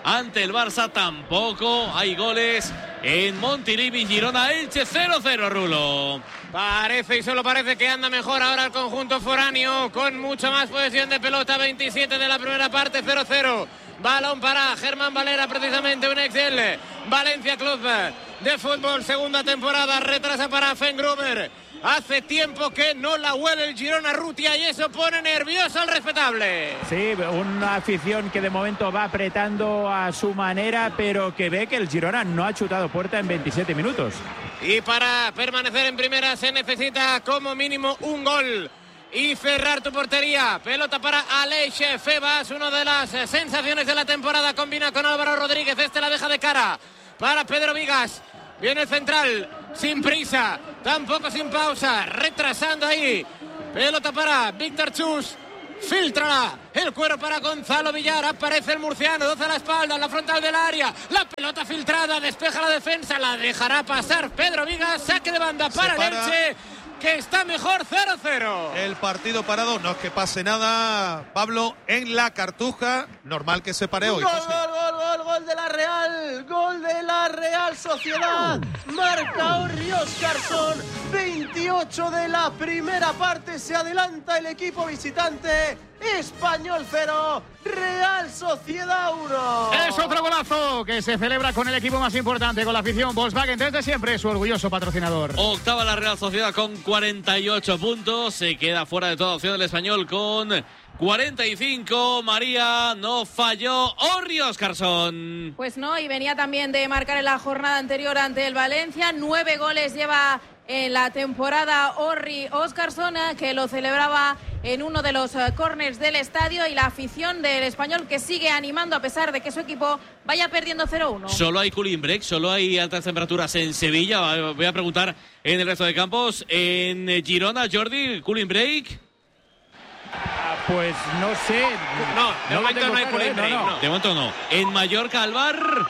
ante el Barça. Tampoco hay goles en Montilivi. Girona Elche cero cero, Rulo. Parece y solo parece que anda mejor ahora el conjunto foráneo, con mucha más posesión de pelota. Veintisiete de la primera parte, cero cero. Balón para Germán Valera, precisamente un ex del Valencia Club de Fútbol. Segunda temporada, retrasa para Fengruber. Hace tiempo que no la huele el Girona Rutia y eso pone nervioso al respetable. Sí, una afición que de momento va apretando a su manera, pero que ve que el Girona no ha chutado puerta en veintisiete minutos. Y para permanecer en primera se necesita como mínimo un gol y cerrar tu portería. Pelota para Aleix Febas, una de las sensaciones de la temporada. Combina con Álvaro Rodríguez, este la deja de cara para Pedro Vigas. Viene el central, sin prisa, tampoco sin pausa, retrasando ahí. Pelota para Víctor Chus, filtra el cuero para Gonzalo Villar. Aparece el murciano, doce a la espalda, en la frontal del área. La pelota filtrada, despeja la defensa, la dejará pasar Pedro Vigas. Saque de banda para el Elche, que está mejor, cero cero. El partido parado, no es que pase nada, Pablo, en la Cartuja. Normal que se pare hoy. Gol, gol, gol, gol, gol de la Real, gol de la Real Sociedad. Marca Orri Óscarson, veintiocho de la primera parte. Se adelanta el equipo visitante. Español cero, Real Sociedad uno. Es otro golazo que se celebra con el equipo más importante, con la afición. Volkswagen desde siempre, su orgulloso patrocinador. Octava la Real Sociedad con cuarenta y ocho puntos. Se queda fuera de toda opción el Español con cuarenta y cinco. María, no falló Orri Óscarson. Pues no, y venía también de marcar en la jornada anterior ante el Valencia. Nueve goles lleva en la temporada Orri Óscarson, que lo celebraba en uno de los córners del estadio, y la afición del Español que sigue animando a pesar de que su equipo vaya perdiendo cero uno. Solo hay cooling break, solo hay altas temperaturas en Sevilla. Voy a preguntar en el resto de campos. En Girona, Jordi, cooling break. Pues no sé. No, de no momento no hay claro, cooling ¿eh? break. No, no. No. De momento no. En Mallorca, Alvar.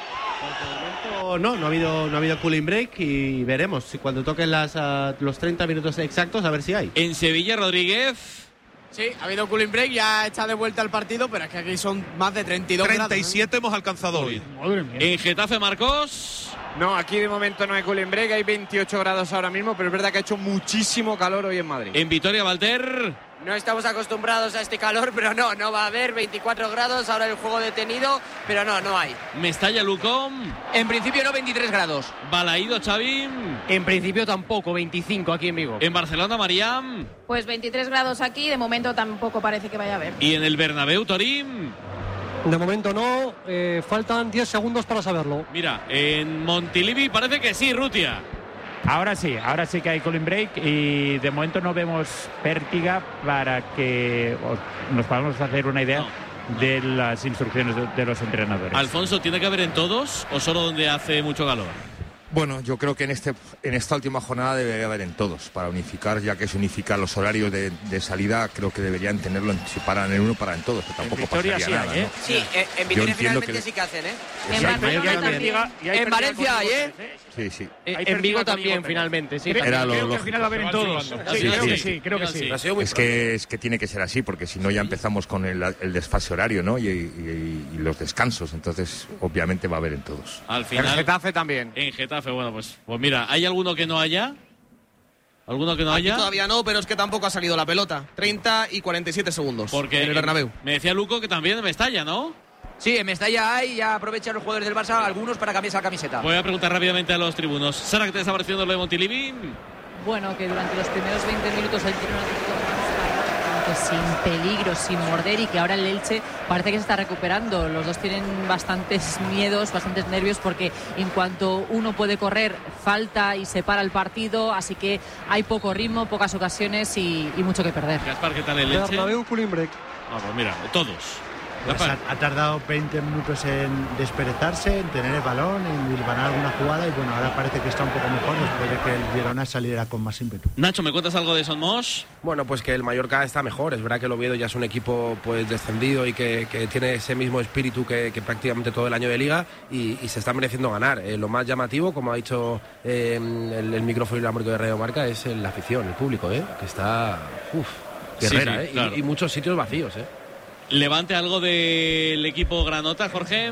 No, no ha habido no ha habido cooling break y veremos si cuando toquen las, uh, los treinta minutos exactos a ver si hay. En Sevilla, Rodríguez. Sí, ha habido cooling break, ya está de vuelta al partido, pero es que aquí son más de treinta y dos treinta y siete grados, ¿eh? hemos alcanzado hoy. En Getafe, Marcos. No, aquí de momento no hay cooling break, hay veintiocho grados ahora mismo, pero es verdad que ha hecho muchísimo calor hoy en Madrid. En Vitoria, Valter. No estamos acostumbrados a este calor, pero no, no va a haber veinticuatro grados, ahora el juego detenido, pero no, no hay. Mestalla, Lucón. En principio no, veintitrés grados. Balaído, Xavi. En principio tampoco, veinticinco aquí en Vigo. En Barcelona, Mariam. Pues veintitrés grados aquí, de momento tampoco parece que vaya a haber. Y en el Bernabéu, Torín. De momento no, eh, faltan diez segundos para saberlo. Mira, en Montilivi parece que sí, Rutia. Ahora sí, ahora sí que hay cooling break y de momento no vemos pértiga para que nos podamos hacer una idea no, no. de las instrucciones de, de los entrenadores. Alfonso, ¿tiene que haber en todos o solo donde hace mucho calor? Bueno, yo creo que en este en esta última jornada debería haber en todos, para unificar, ya que se unifican los horarios de, de salida, creo que deberían tenerlo, en, si paran en uno, para en todos, que tampoco pasaría sí nada, hay, ¿eh? ¿no? Sí, eh, en Vitoria finalmente que... sí que hacen, ¿eh? Sí, en Barcelona también. En Valencia hay, ¿eh? Sí, sí. Eh, en Vigo también, finalmente, sí. Era lo creo que lógico. al final va a haber en todos. Sí, Sí, creo sí. que sí, creo que sí. Es que, es que tiene que ser así, porque si no ya empezamos con el, el desfase horario, ¿no? Y, y, y los descansos, entonces obviamente va a haber en todos. Al final. En Getafe también. En Getafe, bueno, pues, pues mira, ¿hay alguno que no haya? ¿Alguno que no Aquí haya? todavía no, pero es que tampoco ha salido la pelota. treinta y cuarenta y siete segundos. Porque en el Bernabéu. Me decía Luco que también en Mestalla, ¿no? Sí, en Mestalla hay, ya aprovechan los jugadores del Barça, algunos para cambiarse la camiseta. Voy a preguntar rápidamente a los tribunos. Sara, ¿qué te está pareciendo lo de Montilivi? Bueno, que durante los primeros veinte minutos el Girona sin peligro, sin morder, y que ahora el Elche parece que se está recuperando. Los dos tienen bastantes miedos, bastantes nervios, porque en cuanto uno puede correr, falta y se para el partido, así que hay poco ritmo, pocas ocasiones y, y mucho que perder. Gaspar, ¿qué tal el Elche? Bernabéu, cooling break. Ah, pues mira, todos. Pues ha, ha tardado veinte minutos en desperezarse, en tener el balón, en hilvanar alguna jugada, y bueno, ahora parece que está un poco mejor después de que el Girona saliera con más ímpetu. Nacho, ¿me cuentas algo de Son Moix? Bueno, pues que el Mallorca está mejor. Es verdad que el Oviedo ya es un equipo pues descendido y que, que tiene ese mismo espíritu que, que prácticamente todo el año de Liga, y, y se está mereciendo ganar. Eh, lo más llamativo, como ha dicho eh, el, el micrófono inalámbrico de Radio Marca, es la afición, el público, eh, que está uf, guerrera, sí, sí, eh, claro. y, y muchos sitios vacíos, eh. ¿Levante algo del equipo granota, Jorge?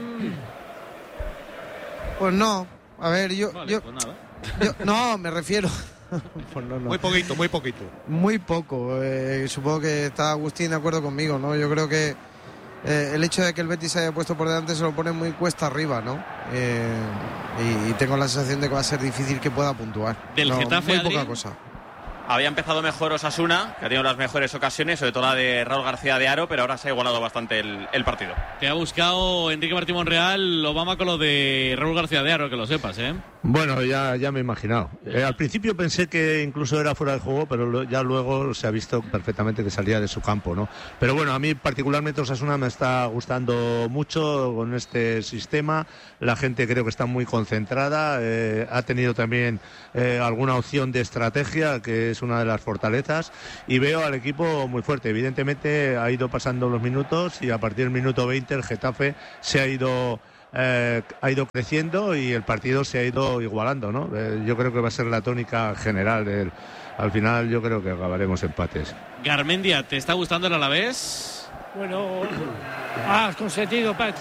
Pues no. A ver, yo... Vale, yo, pues nada. yo no, me refiero... Pues no, no. Muy poquito, muy poquito. Muy poco. Eh, supongo que está Agustín de acuerdo conmigo, ¿no? Yo creo que eh, el hecho de que el Betis se haya puesto por delante se lo pone muy cuesta arriba, ¿no? Eh, y, y tengo la sensación de que va a ser difícil que pueda puntuar. Del No, Getafe, muy poca Adri. cosa. Había empezado mejor Osasuna, que ha tenido las mejores ocasiones, sobre todo la de Raúl García de Aro, pero ahora se ha igualado bastante el, el partido. Te ha buscado Enrique Martín Monreal, Obama, con lo de Raúl García de Aro, que lo sepas, ¿eh? Bueno, ya, ya me he imaginado. Eh, al principio pensé que incluso era fuera de juego, pero lo, ya luego se ha visto perfectamente que salía de su campo, ¿no? Pero bueno, a mí particularmente Osasuna me está gustando mucho con este sistema. La gente creo que está muy concentrada. Eh, ha tenido también eh, alguna opción de estrategia, que es una de las fortalezas. Y veo al equipo muy fuerte. Evidentemente ha ido pasando los minutos y a partir del minuto veinte el Getafe se ha ido... Eh, ha ido creciendo y el partido se ha ido igualando, ¿no? Eh, yo creo que va a ser la tónica general. Del, al final yo creo que acabaremos empates. Garmendia, ¿te está gustando el Alavés? Bueno, has consentido, Pat.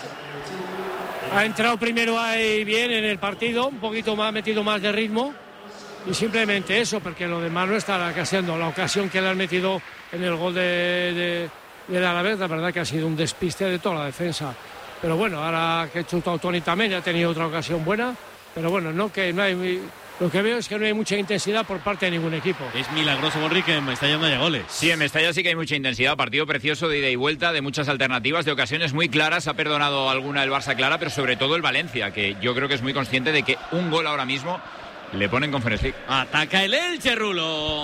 Ha entrado primero ahí bien en el partido, un poquito más, metido más de ritmo. Y simplemente eso, porque lo demás no está haciendo. La ocasión que le han metido en el gol de, de, de Alavés, la verdad que ha sido un despiste de toda la defensa. Pero bueno, ahora que ha chutado Toni también, ha tenido otra ocasión buena. Pero bueno, no que no hay, lo que veo es que no hay mucha intensidad por parte de ningún equipo. Es milagroso, Borri, que en Mestalla no haya goles. Sí, en Mestalla sí que hay mucha intensidad. Partido precioso de ida y vuelta, de muchas alternativas, de ocasiones muy claras. Ha perdonado alguna el Barça clara, pero sobre todo el Valencia, que yo creo que es muy consciente de que un gol ahora mismo le pone en Conference League. Ataca el Elche, Rulo.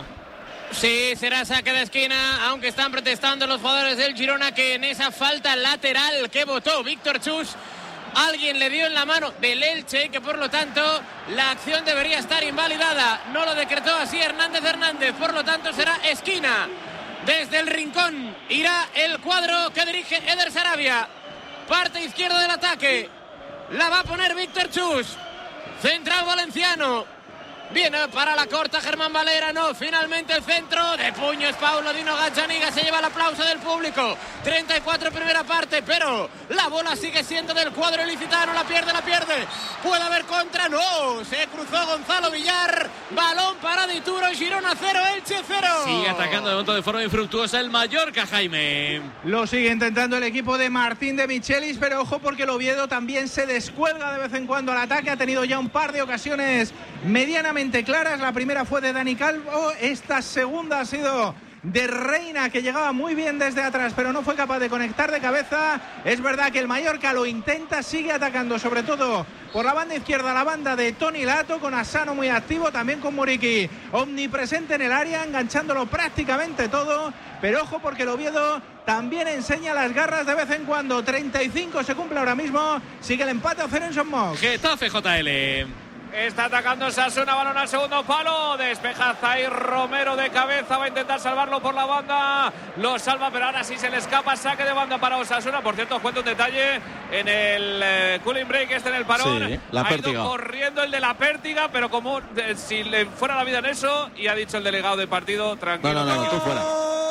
Sí, será saque de esquina, aunque están protestando los jugadores del Girona que en esa falta lateral que votó Víctor Chus, alguien le dio en la mano del Elche, que por lo tanto la acción debería estar invalidada. No lo decretó así Hernández Hernández, por lo tanto será esquina. Desde el rincón irá el cuadro que dirige Eder Sarabia. Parte izquierda del ataque. La va a poner Víctor Chus. Central valenciano. Viene para la corta Germán Valera, no, finalmente el centro de puños Paulo Dino Gazzaniga, se lleva el aplauso del público. Treinta y cuatro primera parte, pero la bola sigue siendo del cuadro ilicitano, la pierde, la pierde, puede haber contra, no, se cruzó Gonzalo Villar, balón para Dituro, Girona cero, Elche cero. Sigue atacando de momento de forma infructuosa el Mallorca, Jaime. Lo sigue intentando el equipo de Martín de Michelis, pero ojo porque el Oviedo también se descuelga de vez en cuando al ataque, ha tenido ya un par de ocasiones medianamente claras. La primera fue de Dani Calvo, esta segunda ha sido de Reina, que llegaba muy bien desde atrás pero no fue capaz de conectar de cabeza. Es verdad que el Mallorca lo intenta, sigue atacando sobre todo por la banda izquierda, la banda de Toni Lato, con Asano muy activo, también con Muriqui omnipresente en el área, enganchándolo prácticamente todo, pero ojo porque el Oviedo también enseña las garras de vez en cuando. Treinta y cinco se cumple ahora mismo, sigue el empate a cero en Son Mox. Getafe, J L. Está atacando Sasuna, balón al segundo palo, despeja Zair Romero de cabeza, va a intentar salvarlo por la banda, lo salva pero ahora sí se le escapa, saque de banda para Osasuna. Por cierto, os cuento un detalle, en el eh, cooling break este en el parón, sí, la ha pértiga. ido corriendo el de la pértiga, pero como eh, si le fuera la vida en eso, y ha dicho el delegado del partido, tranquilo. No, no, no, tú fuera.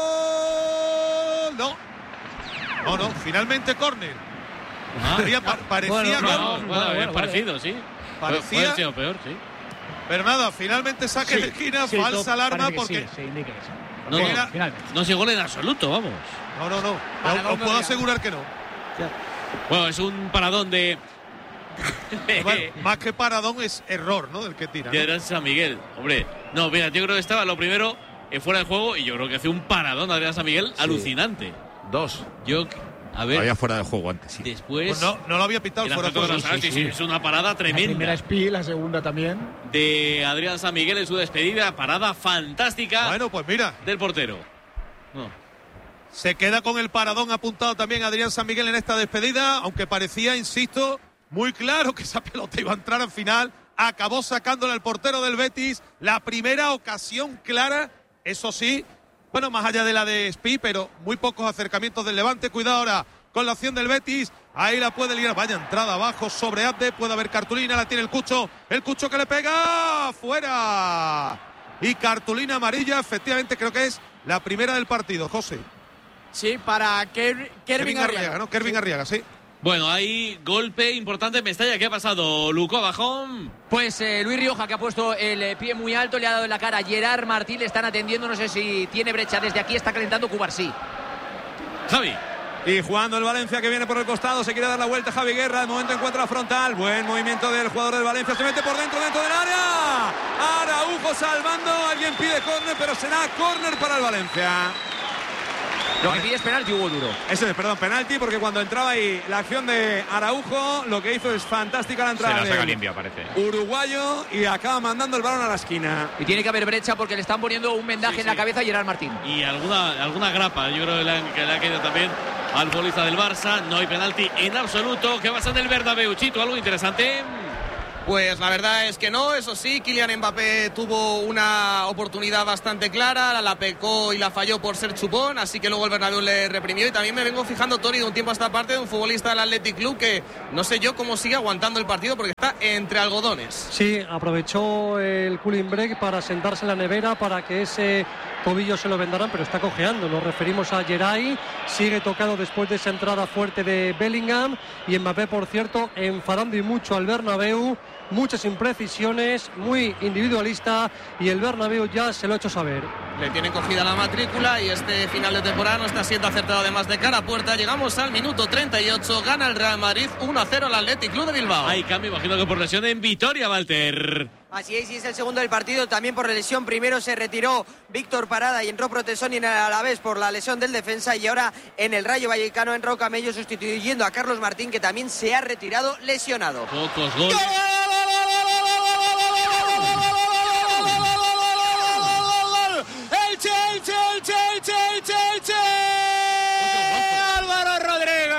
No, no, no, finalmente córner. Ah, Parecía, pa- parecía bueno, que- bueno, bueno, bueno, es parecido, sí. Parecía- Puede haber sido peor, sí. Pero nada, finalmente saque Sí, de esquina, sí, falsa todo alarma parece que porque... sí, sí, indica eso. No, no, Era- no se gol en absoluto, vamos. No, no, no. Paradón Os, os no puedo era. asegurar que no. Bueno, es un paradón de... Bueno, más que paradón es error, ¿no? Del que tira. de ¿no? Adrián San Miguel. Hombre, no, mira, yo creo que estaba lo primero eh, fuera de juego y yo creo que hace un paradón Adrián San Miguel alucinante. Dos. Yo, a ver... Había fuera de juego antes, sí. Después... Pues no, no lo había pitado Y la fuera de foto juego. de los- sí, sí, es una parada La primera tremenda es Pi, la segunda también. de Adrián San Miguel en su despedida. Parada fantástica Bueno, pues mira, del portero. No. se queda con el paradón apuntado también Adrián San Miguel en esta despedida, aunque parecía, insisto, muy claro que esa pelota iba a entrar al final. Acabó sacándole el portero del Betis. La primera ocasión clara, eso sí, bueno, más allá de la de Spi, pero muy pocos acercamientos del Levante. Cuidado ahora con la acción del Betis. Ahí la puede liar. Vaya entrada abajo sobre Abde. Puede haber cartulina. La tiene el Cucho. El Cucho que le pega. ¡Fuera! Y cartulina amarilla. Efectivamente, creo que es la primera del partido, José. Sí, para Ker Kervin Arriaga. ¿no? Kervin Arriaga, sí. Bueno, hay golpe importante en Mestalla. ¿Qué ha pasado, Luco Bajón? Pues eh, Luis Rioja, que ha puesto el eh, pie muy alto, le ha dado en la cara a Gerard Martín. Le están atendiendo, no sé si tiene brecha. Desde aquí está calentando Cubarsí. Javi. Y jugando el Valencia, que viene por el costado, se quiere dar la vuelta Javi Guerra, de momento encuentra la frontal, buen movimiento del jugador del Valencia, se mete por dentro, dentro del área, Araujo salvando, alguien pide córner, pero será córner para el Valencia. Lo que pide es penalti, Hugo Duro. Ese es, perdón, penalti, porque cuando entraba ahí la acción de Araujo, lo que hizo es fantástica la entrada. Se la saca del limpia, parece. uruguayo, y acaba mandando el balón a la esquina. Y tiene que haber brecha porque le están poniendo un vendaje Sí, en la sí. cabeza a Gerard Martín. Y alguna, alguna grapa, yo creo que le, han, que le ha caído también al futbolista del Barça. No hay penalti en absoluto. ¿Qué pasa en el Bernabéu, Chito? ¿Algo interesante? Pues la verdad es que no, eso sí, Kylian Mbappé tuvo una oportunidad bastante clara, la pecó y la falló por ser chupón, así que luego el Bernabéu le reprimió. Y también me vengo fijando, Tori, de un tiempo a esta parte, de un futbolista del Athletic Club que no sé yo cómo sigue aguantando el partido porque está entre algodones. Sí, aprovechó el cooling break para sentarse en la nevera para que ese tobillo se lo vendaran, pero está cojeando. Nos referimos a Geray, sigue tocado después de esa entrada fuerte de Bellingham, y Mbappé, por cierto, enfadando y mucho al Bernabéu. Muchas imprecisiones, muy individualista, y el Bernabéu ya se lo ha hecho saber. Le tienen cogida la matrícula y este final de temporada no está siendo acertado, además de cara a puerta. Llegamos al minuto treinta y ocho, gana el Real Madrid uno a cero al Athletic Club de Bilbao. Hay cambio, imagino que por lesión en Vitoria, Walter. Así es, y es el segundo del partido, también por lesión. Primero se retiró Víctor Parada y entró Protesoni a la vez por la lesión del defensa, y ahora en el Rayo Vallecano entró Camello sustituyendo a Carlos Martín, que también se ha retirado lesionado. Pocos goles. Elche, Elche, Elche, Elche, Elche, Elche. Álvaro Rodríguez.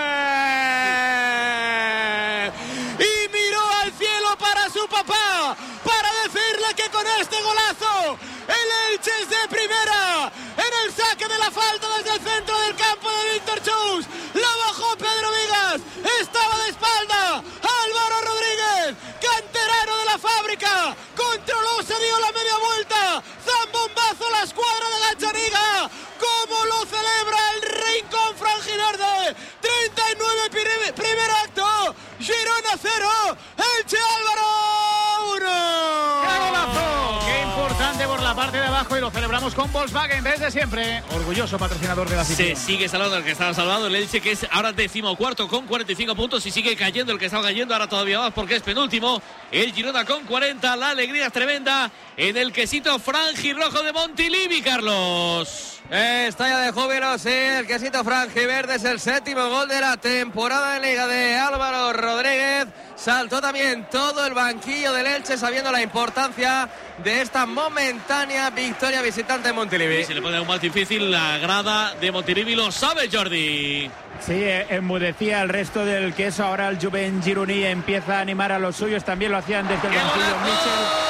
Y miró al cielo para su papá, para decirle que con este golazo el Elche es de primera. En el saque de la falta desde el centro del campo de Víctor Chus, la bajó Pedro Vigas, estaba de espalda Álvaro Rodríguez, canterano de la Fábrica, controló, se dio la media vuelta, zambombazo la escuadra de Gazzaniga. ¿Cómo lo celebra el Rincón Franjiverde? treinta y nueve primer, primer acto, Girona cero, Elche Álvaro uno. ¡Qué golazo! ¡Qué importante por la parte de abajo! Y lo celebramos con Volkswagen desde siempre. Orgulloso patrocinador de la City. Se sigue salvando el que estaba salvado, el Elche, que es ahora decimocuarto con cuarenta y cinco puntos, y sigue cayendo el que estaba cayendo ahora todavía más porque es penúltimo. El Girona con cuarenta, la alegría es tremenda en el quesito franjirrojo de Montilivi, Carlos. Estalla de júbilo, sí, el quesito franjiverde, es el séptimo gol de la temporada de Liga de Álvaro Rodríguez. Saltó también todo el banquillo del Elche, sabiendo la importancia de esta momentánea victoria visitante en Montilivi. Y se le pone aún más difícil la grada de Montilivi, lo sabe Jordi. Sí, enmudecía el resto del queso. Ahora el Jovent Gironí empieza a animar a los suyos. También lo hacían desde el banquillo Michel.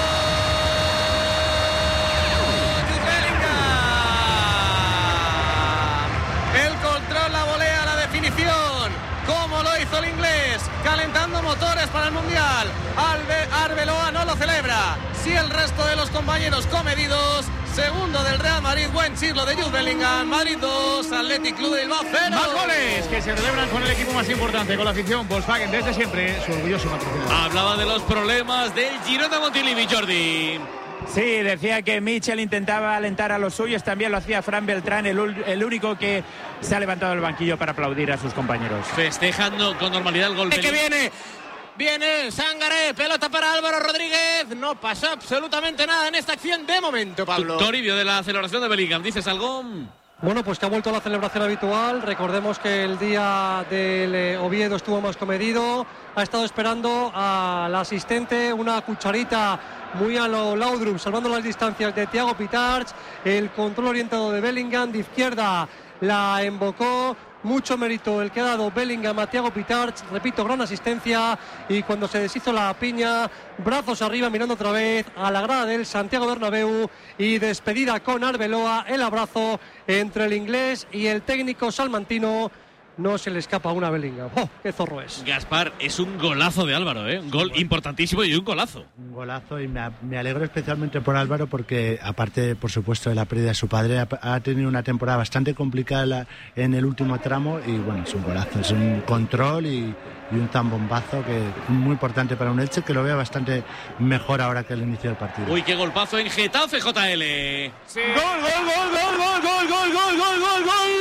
Como lo hizo el inglés, calentando motores para el Mundial. Albe, Arbeloa no lo celebra. Si el resto de los compañeros comedidos. Segundo del Real Madrid, buen chirlo de Jude Bellingham. Madrid dos, Athletic Club de Bilbao cero. Más goles que se celebran con el equipo más importante, con la afición Volkswagen desde siempre, su orgulloso patrocinador. Hablaba de los problemas del Girona Montilivi, Jordi. Sí, decía que Michel intentaba alentar a los suyos, también lo hacía Fran Beltrán, el, el único que se ha levantado del banquillo para aplaudir a sus compañeros. Festejando con normalidad el gol. Que viene, viene Sangaré, pelota para Álvaro Rodríguez, no pasó absolutamente nada en esta acción de momento, Pablo. Toribio de la celebración de Bellingham, ¿dices algo? Bueno, pues que ha vuelto a la celebración habitual. Recordemos que el día del eh, Oviedo estuvo más comedido. Ha estado esperando al asistente una cucharita muy a lo Laudrup, salvando las distancias de Thiago Pitarch. El control orientado de Bellingham, de izquierda la embocó. Mucho mérito el que ha dado Bellingham a Thiago Pitarch, repito, gran asistencia, y cuando se deshizo la piña, brazos arriba mirando otra vez a la grada del Santiago Bernabéu, y despedida con Arbeloa, el abrazo entre el inglés y el técnico salmantino. no se le escapa una Bellingham. ¡Oh, qué zorro es! Gaspar, es un golazo de Álvaro, ¿eh? Un gol importantísimo y un golazo. Un golazo, y me, me alegro especialmente por Álvaro porque, aparte, por supuesto, de la pérdida de su padre, ha, ha tenido una temporada bastante complicada la, en el último tramo y, bueno, es un golazo, es un control y, y un tan bombazo que es muy importante para un Elche, que lo vea bastante mejor ahora que al inicio del partido. Uy, qué golpazo en Getafe, J L. Sí. ¡Gol, gol, gol, gol, gol, gol, gol, gol, gol, gol, gol!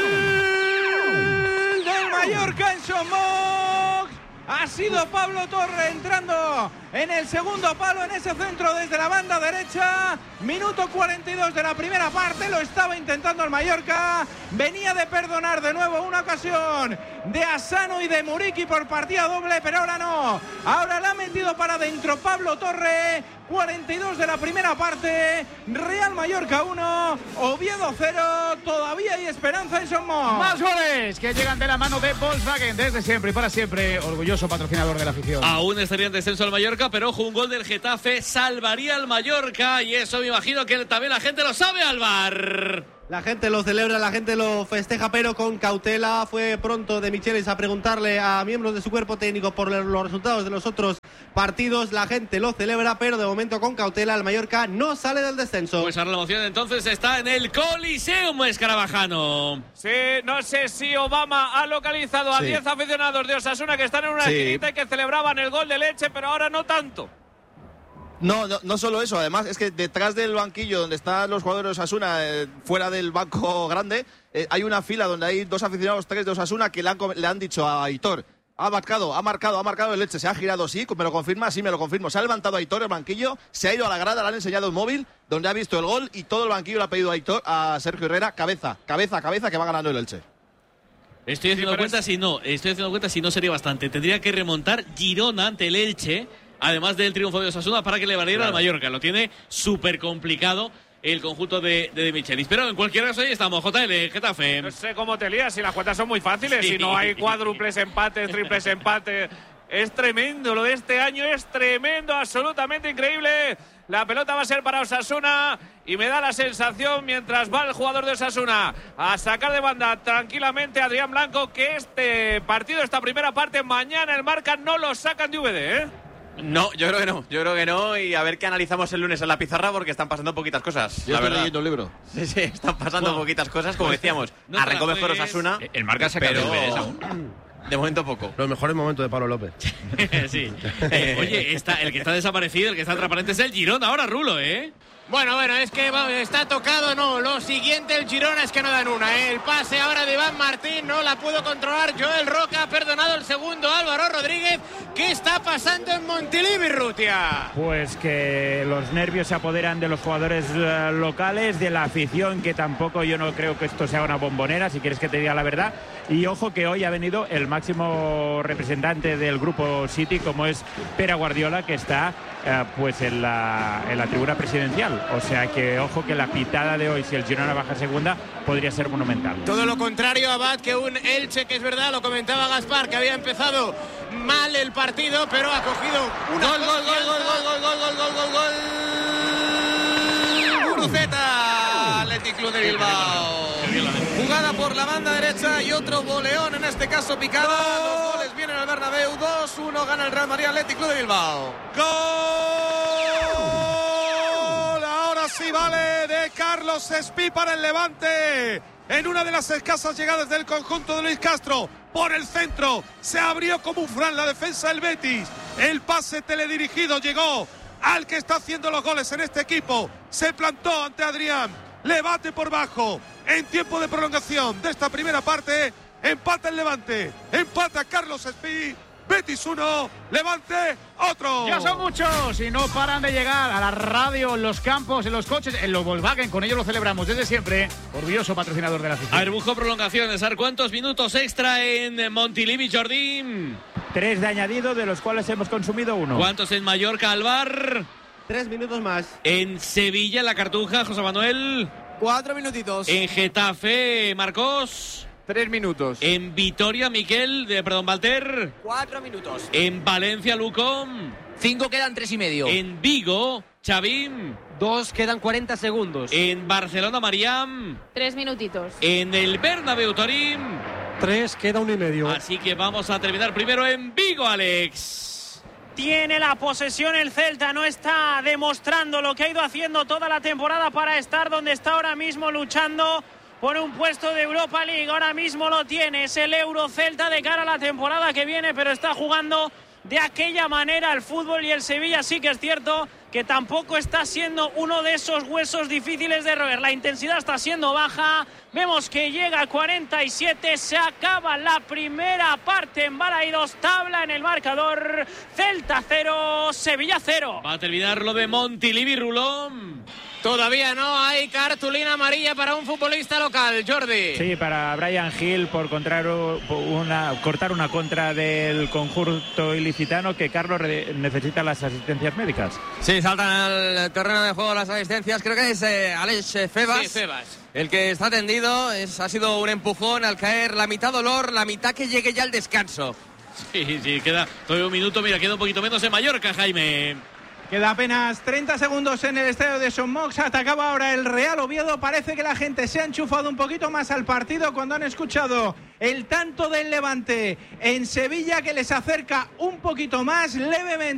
Del Mallorca en Somos. Ha sido Pablo Torre entrando en el segundo palo en ese centro desde la banda derecha. Minuto cuarenta y dos de la primera parte. Lo estaba intentando el Mallorca. Venía de perdonar de nuevo una ocasión de Asano y de Muriqui por partida doble, pero ahora no. Ahora la ha metido para adentro Pablo Torre. cuarenta y dos de la primera parte. Real Mallorca uno, Oviedo cero. Todavía hay esperanza en Somos. Más goles que llegan de la mano de Volkswagen desde siempre y para siempre. Orgulloso patrocinador de la afición. Aún estaría en descenso el Mallorca, pero ojo, un gol del Getafe salvaría al Mallorca y eso me imagino que también la gente lo sabe, Álvar. La gente lo celebra, la gente lo festeja, pero con cautela. Fue pronto de Michelis a preguntarle a miembros de su cuerpo técnico por los resultados de los otros partidos. La gente lo celebra, pero de momento con cautela. El Mallorca no sale del descenso. Pues ahora la emoción entonces está en el Coliseum Escarabajano. Sí, no sé si Obama ha localizado a diez sí. aficionados de Osasuna que están en una sí. esquinita y que celebraban el gol de Leche, pero ahora no tanto. No, no, no solo eso, además es que detrás del banquillo donde están los jugadores de Osasuna, eh, fuera del banco grande, eh, hay una fila donde hay dos aficionados, tres de Osasuna, que le han, le han dicho a Aitor, ha marcado, ha marcado, ha marcado el Leche, se ha girado, sí, me lo confirma, sí, me lo confirmo, se ha levantado Aitor el banquillo, se ha ido a la grada, le han enseñado un móvil donde ha visto el gol y todo el banquillo le ha pedido a Aitor, a Sergio Herrera, cabeza, cabeza, cabeza, que va ganando el Elche. Estoy haciendo sí, cuenta es... si no, estoy haciendo cuenta si no sería bastante, tendría que remontar Girona ante el Elche, además del triunfo de Osasuna, para que le valiera claro. al Mallorca. Lo tiene súper complicado el conjunto de, de, de Michelis. Pero en cualquier caso ahí estamos, J L, Getafe. No sé cómo te lías, si las cuentas son muy fáciles, sí. si no hay cuádruples empates, triples empates. Es tremendo, lo de este año es tremendo, absolutamente increíble. La pelota va a ser para Osasuna y me da la sensación, mientras va el jugador de Osasuna a sacar de banda tranquilamente a Adrián Blanco, que este partido, esta primera parte, mañana el Marca no lo sacan de U V D, ¿eh? No, yo creo que no, yo creo que no, y a ver qué analizamos el lunes en la pizarra, porque están pasando poquitas cosas. Yo la estoy verdad. leyendo el libro. Sí, sí, están pasando bueno, poquitas cosas, como decíamos. No arrancó mejor Osasuna. El Marca saca pero... dos veces aún. De momento poco. Los mejores momentos de Pablo López. sí. Eh, oye, está, el que está desaparecido, el que está transparente es el Girona ahora, Rulo, ¿eh? Bueno, bueno, es que está tocado, no. Lo siguiente, el Girona, es que no dan una, ¿eh? El pase ahora de Iván Martín, no la pudo controlar Joel Roca, ha perdonado el segundo Álvaro Rodríguez. ¿Qué está pasando en Montilivi, Rutia? Pues que los nervios se apoderan de los jugadores uh, locales, de la afición, que tampoco yo no creo que esto sea una bombonera, si quieres que te diga la verdad. Y ojo que hoy ha venido el máximo representante del grupo City, como es Pere Guardiola, que está uh, pues en la, en la tribuna presidencial. O sea que ojo que la pitada de hoy, si el Girona baja segunda, podría ser monumental. Todo lo contrario, Abad, que un Elche, que es verdad, lo comentaba Gaspar, que había empezado mal el partido, pero ha cogido una gol, gol, gol, gol, gol, gol, gol, gol, gol, gol, gol. Guruceta, Athletic Club de Bilbao. Jugada por la banda derecha y otro boleón, en este caso picada. Los goles vienen al Bernabéu. dos uno gana el Real Madrid, Athletic Club de Bilbao. ¡Gol! Sí, vale, de Carlos Espí para el Levante. En una de las escasas llegadas del conjunto de Luis Castro, por el centro, se abrió como un fran la defensa del Betis. El pase teledirigido llegó al que está haciendo los goles en este equipo. Se plantó ante Adrián. Levante por bajo. En tiempo de prolongación de esta primera parte, empata el Levante. Empata Carlos Espí. Betis uno, Levante otro. Ya son muchos y no paran de llegar a la radio, en los campos, en los coches, en los Volkswagen. Con ellos lo celebramos desde siempre. Orgulloso patrocinador de la afición. A ver, busco prolongaciones. A ver cuántos minutos extra en Montilivi, Jordín. Tres de añadido, de los cuales hemos consumido uno. ¿Cuántos en Mallorca, Alvar? Tres minutos más. En Sevilla, la Cartuja, José Manuel. Cuatro minutitos. En Getafe, Marcos. Tres minutos. En Vitoria, Miquel, de, perdón, Valter. Cuatro minutos. En Valencia, Lucón. Cinco, quedan tres y medio. En Vigo, Chavín. Dos, quedan cuarenta segundos. En Barcelona, Mariam. Tres minutitos. En el Bernabéu, Torín. Tres, queda uno y medio. Así que vamos a terminar primero en Vigo, Alex. Tiene la posesión el Celta, no está demostrando lo que ha ido haciendo toda la temporada para estar donde está ahora mismo, luchando por un puesto de Europa League. Ahora mismo lo tiene, es el Euro Celta de cara a la temporada que viene, pero está jugando de aquella manera el fútbol, y el Sevilla sí que es cierto que tampoco está siendo uno de esos huesos difíciles de roer. La intensidad está siendo baja. Vemos que llega a cuarenta y siete, se acaba la primera parte en Balaidos, tabla en el marcador, Celta cero, Sevilla cero. Va a terminar lo de Montilivi, Rulón. Todavía no hay cartulina amarilla para un futbolista local, Jordi. Sí, para Brian Hill por, contrario, por una, cortar una contra del conjunto ilicitano, que Carlos necesita las asistencias médicas. Sí, saltan al terreno de juego las asistencias. Creo que es eh, Alex Febas. Sí, Febas. El que está tendido. Es, ha sido un empujón al caer, la mitad dolor, la mitad que llegue ya al descanso. Sí, sí, queda todavía un minuto. Mira, queda un poquito menos en Mallorca, Jaime. Queda apenas treinta segundos en el estadio de Son Mox. Atacaba ahora el Real Oviedo. Parece que la gente se ha enchufado un poquito más al partido cuando han escuchado el tanto del Levante en Sevilla, que les acerca un poquito más levemente.